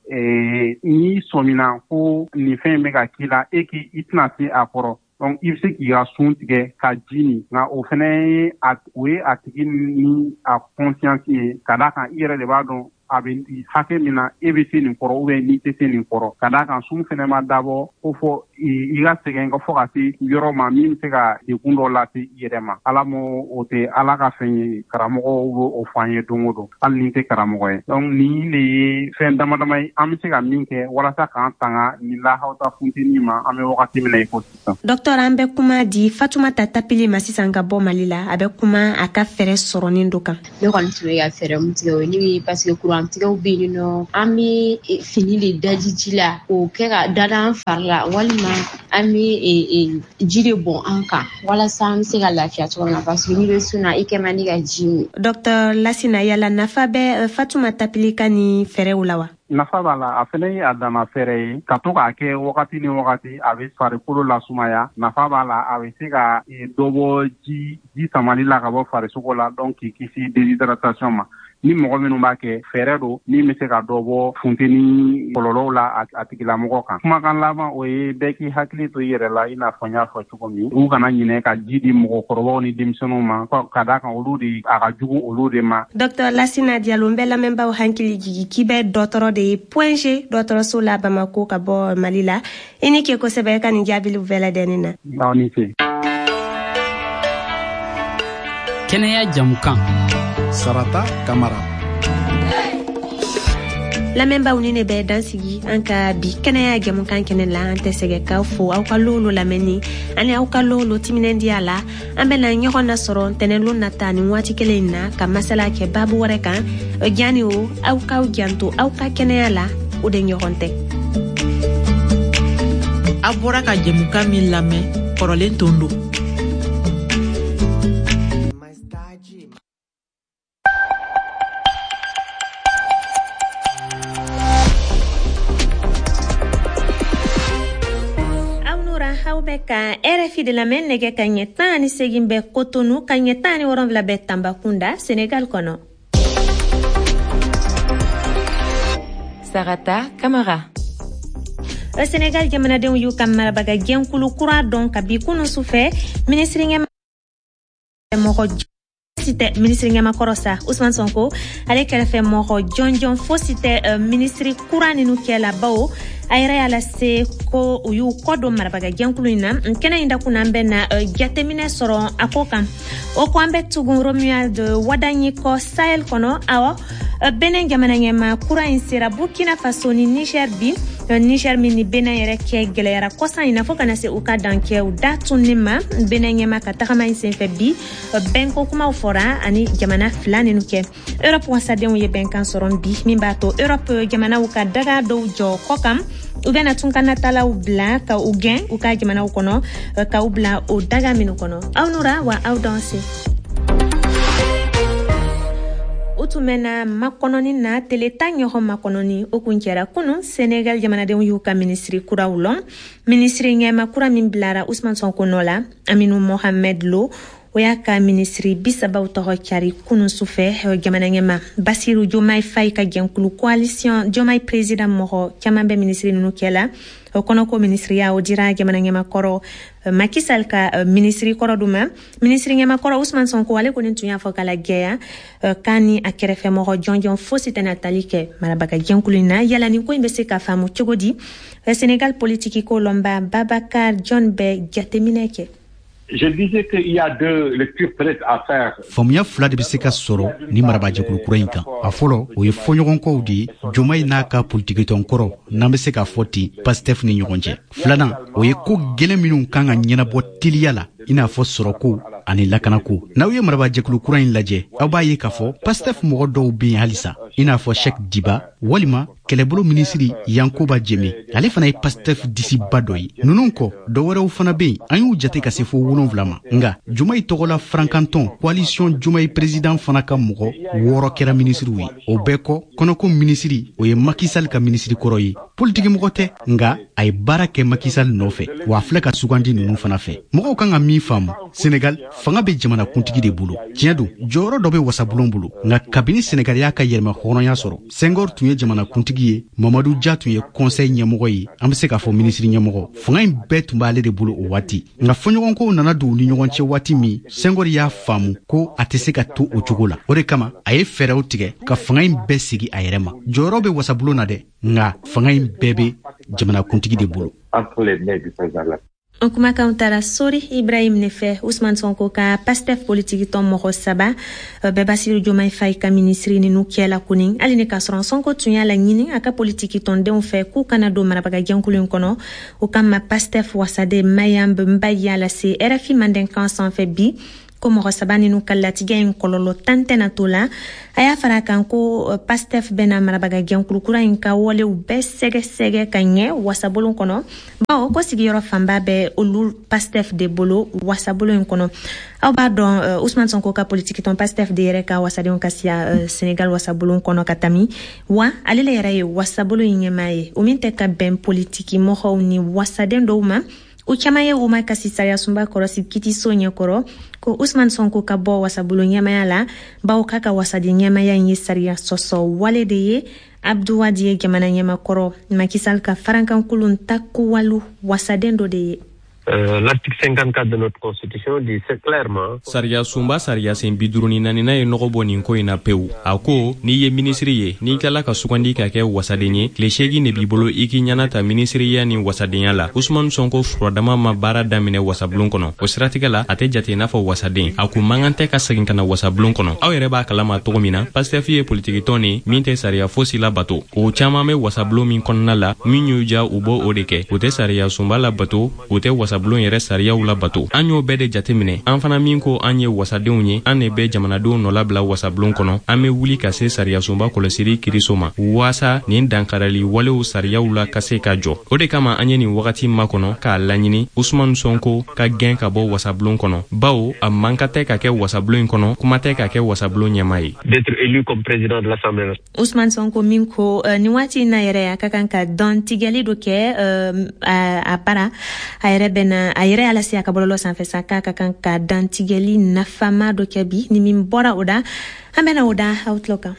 n'i sɔmina ko nin fɛn bɛ ka k'i la i tɛna se a kɔrɔ donc i bɛ se k'i ka sun tigɛ ka ji min nka o fana ye o ye a tigi ni a conscience ye ka d'a kan i yɛrɛ de b'a dɔn a bɛ hakɛ min na e bɛ se nin kɔrɔ ou bien n'i tɛ se nin kɔrɔ ka d'a kan sun fana ma dabɔ ko fɔ i ka sɛgɛn ka fɔ ka se yɔrɔ ma min bɛ se ka degun dɔ lase i yɛrɛ ma ala m'o o tɛ ala ka fɛn ye karamɔgɔw b'o o fɔ an ye don o don hali ni tɛ karamɔgɔ ye donc nin de ye fɛn dama dama ye an bɛ se ka min kɛ walasa k'an tanga nin lahawta funteni ma an bɛ wagati min na i ko sisan. Docteur an bɛ kuma di Fatumata Tapili ma sisan ka bɔ Mali la a bɛ kuma a ka fɛɛrɛ sɔrɔnin dɔ kan. Ne kɔni tun bɛ ka fɛɛrɛ mun tigɛ o ye parce que kurantigɛw bɛ yen nɔ an bɛ fini de daji ji la k'o kɛ ka dada an fari la walima an bɛ ji de bɔn an kan walasa an bɛ se ka lafiya cogo min na parce que n'i bɛ sun na i kɛ man di ka ji min. Docteur Lassina yala nafa bɛ Fatumata Tapili ka ni fɛɛrɛw la wa? Nafa b'a la a fɛnɛ ye a dama fɛɛrɛ ye ka to k'a kɛ wagati ni wagati a bɛ farikolo lasumaya nafa b'a la a bɛ se ka dɔ bɔ ji samali la ka bɔ farisogo la donc k'i kisi déshydratation ma ni mɔgɔ minnu b'a kɛ fɛɛrɛ don min bɛ se ka dɔ bɔ funteni kɔlɔlɔw la a tigilamɔgɔ kan kumakan laban o ye bɛɛ k'i hakili to i yɛrɛ la i n'a fɔ n y'a fɔ cogo min u kana ɲinɛ ka ji di mɔgɔkɔrɔbaw ni denmisɛnninw ma ka d'a kan olu de a ka jugu olu de ma. Docteur Lassina Diallo n bɛ lamɛnbaaw hakili jigi k'i bɛ dɔgɔtɔrɔ de ye Point G dɔgɔtɔrɔso la Bamako ka bɔ Mali la i ni ke kosɛbɛ ka nin jaabili bɛɛ lajɛlen na. Aw ni ce. Kɛnɛya jamukan Sarata Kamara. Lamɛnbaaw ni ne bɛ dansigi an ka bi kɛnɛya jamukan kɛnɛ la an tɛ sɛgɛ k'aw fo aw ka lolo lamɛnni ani aw ka lolo timinandiya la an bɛna ɲɔgɔn nasɔrɔ ntɛnɛnlon nata nin waati kelen na ka masala kɛ baabu wɛrɛ kan jani o aw k'aw janto aw ka kɛnɛya la o de ɲɔgɔn tɛ. A bɔra ka jamukan min lamɛn kɔrɔlen tondo. Ka RFI de lamɛn nɛgɛ ka ɲɛ 18 bɛ Cotonou ka ɲɛ 17 bɛ Tambacounda Sénégal kɔnɔ. Sarata Kamara. Sénégal jamanadenw y'u ka marabaga jɛnkulu kura dɔn ka bi kunu sufɛ ministre ɲɛmakɔrɔ sa Ousmane Sonko ale kɛrɛfɛ mɔgɔ jɔnjɔn fosi tɛ ministre kura ninu kɛla bawo a yɛrɛ y'a lase ko u y'u kɔ don marabaga jɛnkulu in na kɛnɛ in dakun an bɛ na jateminɛ sɔrɔ a ko kan o ko an bɛ tugun Romuald Wadanyi kɔ Sahel kɔnɔ awɔ Benin jamana ɲɛma kura in sera Burkina Faso ni Niger bi Niger min ni Benin yɛrɛ kɛ gɛlɛyara kɔsan in na fo kana se u ka dan kɛ u da tunni ma Benin ɲɛma ka tagama in senfɛ bi bɛnko kumaw fɔra ani jamana fila ninu kɛ Europe wasadenw ye bɛnkan sɔrɔ bi min b'a to Europe jamanaw ka daga dɔw jɔ kɔ kan u bɛna tun ka natalaw bila ka u gɛn u ka jamanaw kɔnɔ ka u bila o daga minnu kɔnɔ aw nura wa aw danse utumena makononi na teleta ɲɔgɔn makononi o kun kɛra kunu Senegal jamanadenw y'u ka ministri kuraw lɔn. Ministri ɲɛma kura min bilara Usman Sonko nɔ la Aminu Mohamed Lo o y'a ka ministri 30 tɔgɔ cari kunu sufɛ jamana ɲɛma Basiru Diomaye Faye ka jɛnkulu coalition Diomaye président mɔgɔ caman bɛ ministri ninnu kɛla o kɔnɔ ko ministriya o dira jamana ɲɛma kɔrɔ Macky Sall ka ministri kɔrɔ duma ministri ɲɛma kɔrɔ Usman Sonko ale kɔni tun y'a fɔ kala gɛya kani a kɛrɛfɛ mɔgɔ jɔnjɔn fosi tɛna tali kɛ marabaga jɛnkulu na yala nin ko in bɛ se ka faamu cogo di Sénégal politique ko lɔnba Babacar John bɛ jateminɛ kɛ. Je disais qu'il y a deux lectures peut-être à faire. Famuya fila de bɛ se ka sɔrɔ ni marabajɛkulu kura in kan. A fɔlɔ o ye fɔɲɔgɔnkɔw de ye Diomaye n'a ka politiki tɔn kɔrɔ n'an bɛ se ka fɔ ten Pastef ni ɲɔgɔn cɛ. Filanan o ye ko gɛlɛn minnu kan ka ɲɛnabɔ teliya la i n'a fɔ sɔrɔko ani lakanako. N'aw ye marabajɛkulu kura in lajɛ aw b'a ye k'a fɔ Pastef mɔgɔ dɔw bɛ yen halisa i n'a fɔ Cheikh Diba walima kɛlɛbolo minisiri Yankoba Jeme ale fana ye Pastef disiba dɔ ye. Ninnu kɔ dɔwɛrɛw fana bɛ yen an y'u jate ka se fo 7 ma. Nga Diomaye tɔgɔla Frankantɔn coalition Diomaye président fana ka mɔgɔ 6 kɛra minisiriw ye. O bɛɛ kɔ kɔnɔko minisiri o ye Macky Sall ka minisiri kɔrɔ ye. Politiki mɔgɔ tɛ nga a ye baara kɛ Macky Sall nɔfɛ wa a filɛ ka sugandi ninnu fana fɛ. Mɔgɔw kan ka min faamu Senegal fanga bɛ jamana kuntigi de bolo. Tiɲɛ don jɔyɔrɔ dɔ bɛ wasabulon bolo nga kabini Senegal y'a ka yɛlɛma hɔrɔnya sɔrɔ Senghor tun ye jamana kuntigi ye Mamadou Dia tun ye conseil ɲɛmɔgɔ ye an bɛ se k'a fɔ ministri ɲɛmɔgɔ fanga in bɛɛ tun b'ale de bolo o waati nga fɔɲɔgɔnkow nana don ni ɲɔgɔn cɛ waati min Senghor y'a faamu ko a tɛ se ka to o cogo la o de kama a ye fɛɛrɛw tigɛ ka fanga in bɛɛ sigi a yɛrɛ ma jɔyɔrɔ bɛ wasabulon na dɛ nga fanga in bɛɛ bɛ jamana kuntigi de bolo. On kumakan tara Sori Ibrahim Nefe Usman Sonko ka Pastef politique ton mɔgɔ 3 bɛɛ Basiru Diomaye Faye ka ministri ni nu kɛla kunin ali ni ka sɔrɔ Sonko tun y'a la ɲini a ka politique ton denw fɛ k'u kana don marabaga jɛnkulu in kɔnɔ o kama Pastef wasade Mayambe Mbaye la se RFI Mandenkan sanfɛ bi ko mɔgɔ 3 ninnu ka latigɛ in kɔlɔlɔ tan tɛna to la a y'a fara kan ko Pastef bɛna marabaga jɛnkulu kura in ka walew bɛɛ sɛgɛsɛgɛ ka ɲɛ wasabolon kɔnɔ bawo ko sigiyɔrɔ fanba bɛ olu Pastef de bolo wasabolon in kɔnɔ aw b'a dɔn Usman Sonko ka politique ton Pastef de yɛrɛ ka wasadenw ka siya Senegal wasabolon kɔnɔ ka tami wa ale le yɛrɛ ye wasabolon in ɲɛmaa ye o min tɛ ka bɛn politiki mɔgɔw ni wasaden dɔw ma o caman ye Uma Kasi Sariya Sunba kɔrɔsi kitiso ɲɛkɔrɔ ko Usman Sonko ka bɔ wasabolo ɲɛmaya la bawo k'a ka wasadi ɲɛmaya in ye sariya sɔsɔ wale de ye Abdou Wadi ye jamana ɲɛmakɔrɔ Macky Sall ka farankankolon ta kuwalu wasaden dɔ de ye. L'article 54 de notre constitution dit c'est clairement Sariya Sunba sariya sen 54 na ye nɔgɔ bɔ nin ko in na pewu a ko n'i ye ministri ye n'i kala ka sugandi ka kɛ wasaden ye tile 8 ne b'i bolo i k'i ɲana ta ministriya ni wasadenya la Usman Sonko furadama ma baara daminɛ wasabulon kɔnɔ o siratigɛ la a tɛ jate i n'a fɔ wasaden a kun mankan tɛ ka segin ka na wasabulon kɔnɔ aw yɛrɛ b'a kalama cogo min na Pastef ye politiki tɔn ni min tɛ sariya fosi la bato o caman bɛ wasabulon min kɔnɔna la min y'u ja u bɔ o de kɛ o tɛ sariya Sunba la bato o tɛ wasablon yɛrɛ sariyaw la bato an y'o bɛɛ de jateminɛ an fana min ko an ye wasadenw ye an de bɛ jamanadenw nɔ labila wasablon kɔnɔ an bɛ wuli ka se sariya Sunba kɔlɔsili kiriso ma waasa nin dankarali walew sariyaw la ka se ka jɔ o de kama an ye nin wagati makɔnɔ k'a laɲini Usman Sonko ka gɛn ka bɔ wasablon kɔnɔ bawo a man ka tɛ ka kɛ wasablon in kɔnɔ kuma tɛ ka kɛ wasablon ɲɛma ye d'être élu comme président de l'Assemblée. Usman Sonko min ko ni waati na yɛrɛ a ka kan ka dɔn tigɛli dɔ kɛ a para a yɛrɛ bɛna a yɛrɛ ala se a ka bɔlɔlɔ sanfɛ sa k'a ka kan ka dan tigɛli nafama dɔ kɛ bi ni min bɔra o da an bɛna o da outlook kan.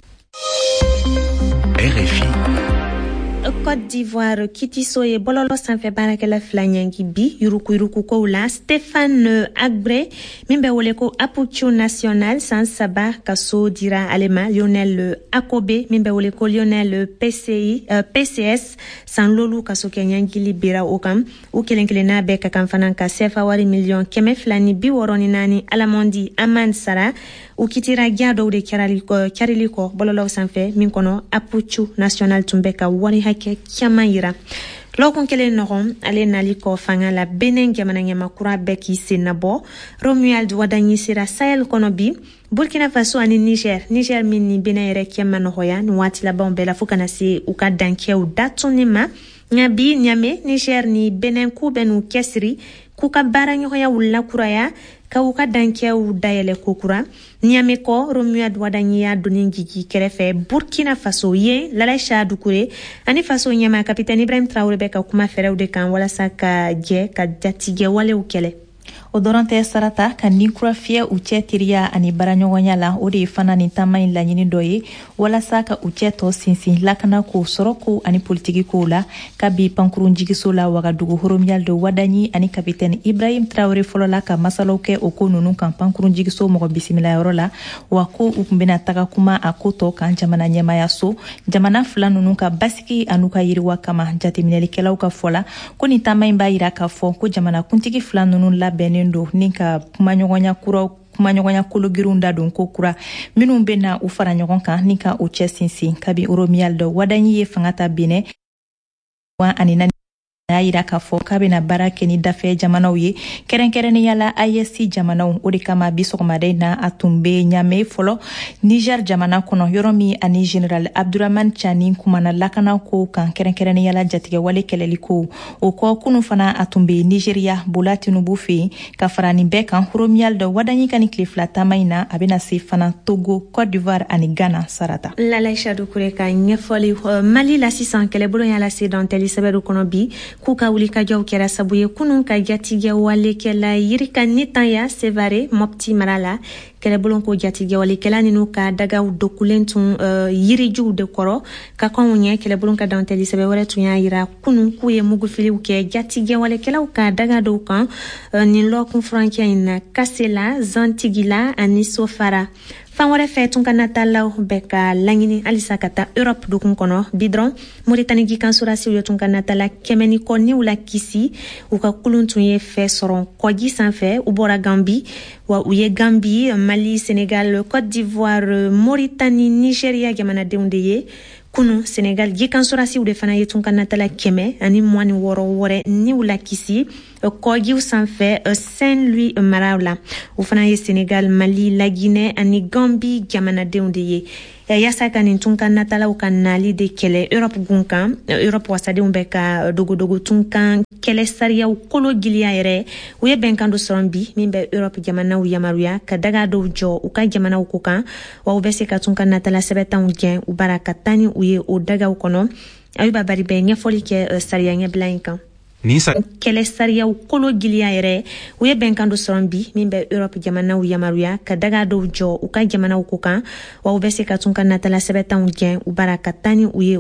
RFI Côte d'Ivoire kitiso ye bɔlɔlɔ sanfɛ baarakɛla 2 ɲangi bi yuruku kow la Stéphane Agbre min bɛ wele ko Apuchu National san 3 ka so dira ale ma Lionel Akobe min bɛ wele ko Lionel PCS san lolu ka so kɛ ɲangili bera o kan u kelenkelenna bɛɛ ka kan fana ka sefa wari $264 ni 64 Alamondi Aman Sara u kitira gya dɔw de kɛrili kɔ bɔlɔlɔw sanfɛ min kɔnɔ Apuchu National tun bɛ ka wari hakɛ caman yira lɔkun kelen nɔgɔn ale nali kɔ fanga la Benin jamana ɲamakura bɛɛ k'i sen nabɔ Romuald Wadanyi sera Sahel kɔnɔ bi Burkina Faso ani Niger min ni Benin yɛrɛ kɛ ma nɔgɔya ni waati labanw bɛɛ la fo kana se u ka dankɛw datunni ma Ngabi Niamey Niger ni Benin ku benu kesri ku ka bara nyoya wulla kuraya ka u ka danke u dayele kokura Niamey ko Romuald Wadagnia doningigi kerefe Burkina Faso ye Lalaisha Dukure ani Faso nyama kapitani Ibrahim Traoré beka kuma ferew de kan wala saka je ka jatige wale ukele o dorante sarata ka ninkura fie u cɛ tiriya ani baraɲɔgɔnya la o de ye fana ni tama in laɲini dɔ ye walasa ka u cɛ tɔ sinsin lakana ko sɔrɔ ko ani politiki kow la ka bi pankurun jigiso la Wagadugu Horomiyal de Wadagni ani kapitɛni Ibrahim Traoré fɔlɔ la ka masalaw kɛ o ko nunu kan pankurun jigiso mɔgɔ bisimilayɔrɔ la wa ko u kun bena taga kuma a ko tɔ kan jamana ɲɛmaya so jamana fila nunu ka basigi anu ka yiriwa kama jateminɛlikɛlaw ka fɔ la ko ni tama in b'a yira k'a fɔ ko jamana kuntigi fila nunu labɛnnen do ni ka kumaɲɔgɔnya kologirinw da don ko kura minnu bena u fara ɲɔgɔn kan ni ka u cɛ sinsin kabi Horomiyal de Wadagni ye fanga ta Benin wa ani a yira k'a fɔ k'a bena baara kɛ ni dafɛ jamanaw ye kɛrɛnkɛrɛnnenya la IEC jamanaw o de kama bi sɔgɔmada in na a tun be Niamey fɔlɔ Niger jamana kɔnɔ yɔrɔ min ani General Abdurrahman Chani kumana lakana ko kan kɛrɛnkɛrɛnnenya la jatigɛwale kɛlɛli ko o kɔ kunu fana a tun be Nigeria Bola Tinubu fɛ ka fara nin bɛɛ kan Horomiyal de Wadagni ka ni tile fila taama in na a bena se fana Togo, Côte d'Ivoire ani Ghana sarata. Lalaisha Dukure ka ɲɛfɔli Mali la sisan kɛlɛbolo y'a lase dɔntɛli sɛbɛru kɔnɔ bi k'u ka wuli ka jɔw kɛra sabu ye kunun ka jatigɛ walekɛla yirika Nitanya Sevare Mopti mara la kɛlɛbolon ko jatigɛ walekɛla ninu ka dagaw dokulen tun yirijuw de kɔrɔ ka kɔnw ɲɛ kɛlɛbolon ka dɔntɛli sɛbɛ wɛrɛ tun y'a yira kunun k'u ye mugufiliw kɛ jatigɛ walekɛlaw ka daga dɔw kan nin lɔkun furankɛ in na Kasela Zantigila ani Sofara fan wɛrɛ fɛ tun ka natalaw bɛ ka laɲini halisa ka taa Europe dukun kɔnɔ bi dɔrɔn Moritani gikansorasiw ye tun ka natala kɛmɛ ni kɔ niw la kisi u ka kulun tun ye fɛ sɔrɔ kɔji sanfɛ u bɔra Gambi wa u ye Gambi Mali Senegal Côte d'Ivoire Mauritanie Nigeria jamanadenw de ye kunu Senegal gikansorasiw de fana ye tun ka natala kɛmɛ ani 26 wɛrɛ niw la kisi kɔjiw sanfɛ Saint-Louis maraw la u fana ye Senegal Mali la Guinée ani Gambie jamanadenw de ye yasa ka nin tun ka natalaw ka nali de kɛlɛ Europe gun kan Europe wasadenw bɛ ka dogodogo tun kan kɛlɛ sariyaw kolo giliya yɛrɛ u ye bɛnkan do sɔrɔ bi min bɛ Europe jamanaw yamaruya ka daga dɔw jɔ u ka jamanaw ko kan wa u bɛ se ka tun ka natala sɛbɛtanw gɛn u bara ka taa ni u ye o dagaw kɔnɔ Ayuba Bari bɛ ɲɛfɔli kɛ sariya ɲɛbila in kan kɛlɛ sariyaw kolo giliya yɛrɛ u ye bɛnkan do sɔrɔ bi min bɛ Europe jamanaw yamaruya ka daga dɔw jɔ u ka jamanaw ko kan wa u bɛ se ka tun ka natala sɛbɛtanw gɛn u bara ka taa ni u ye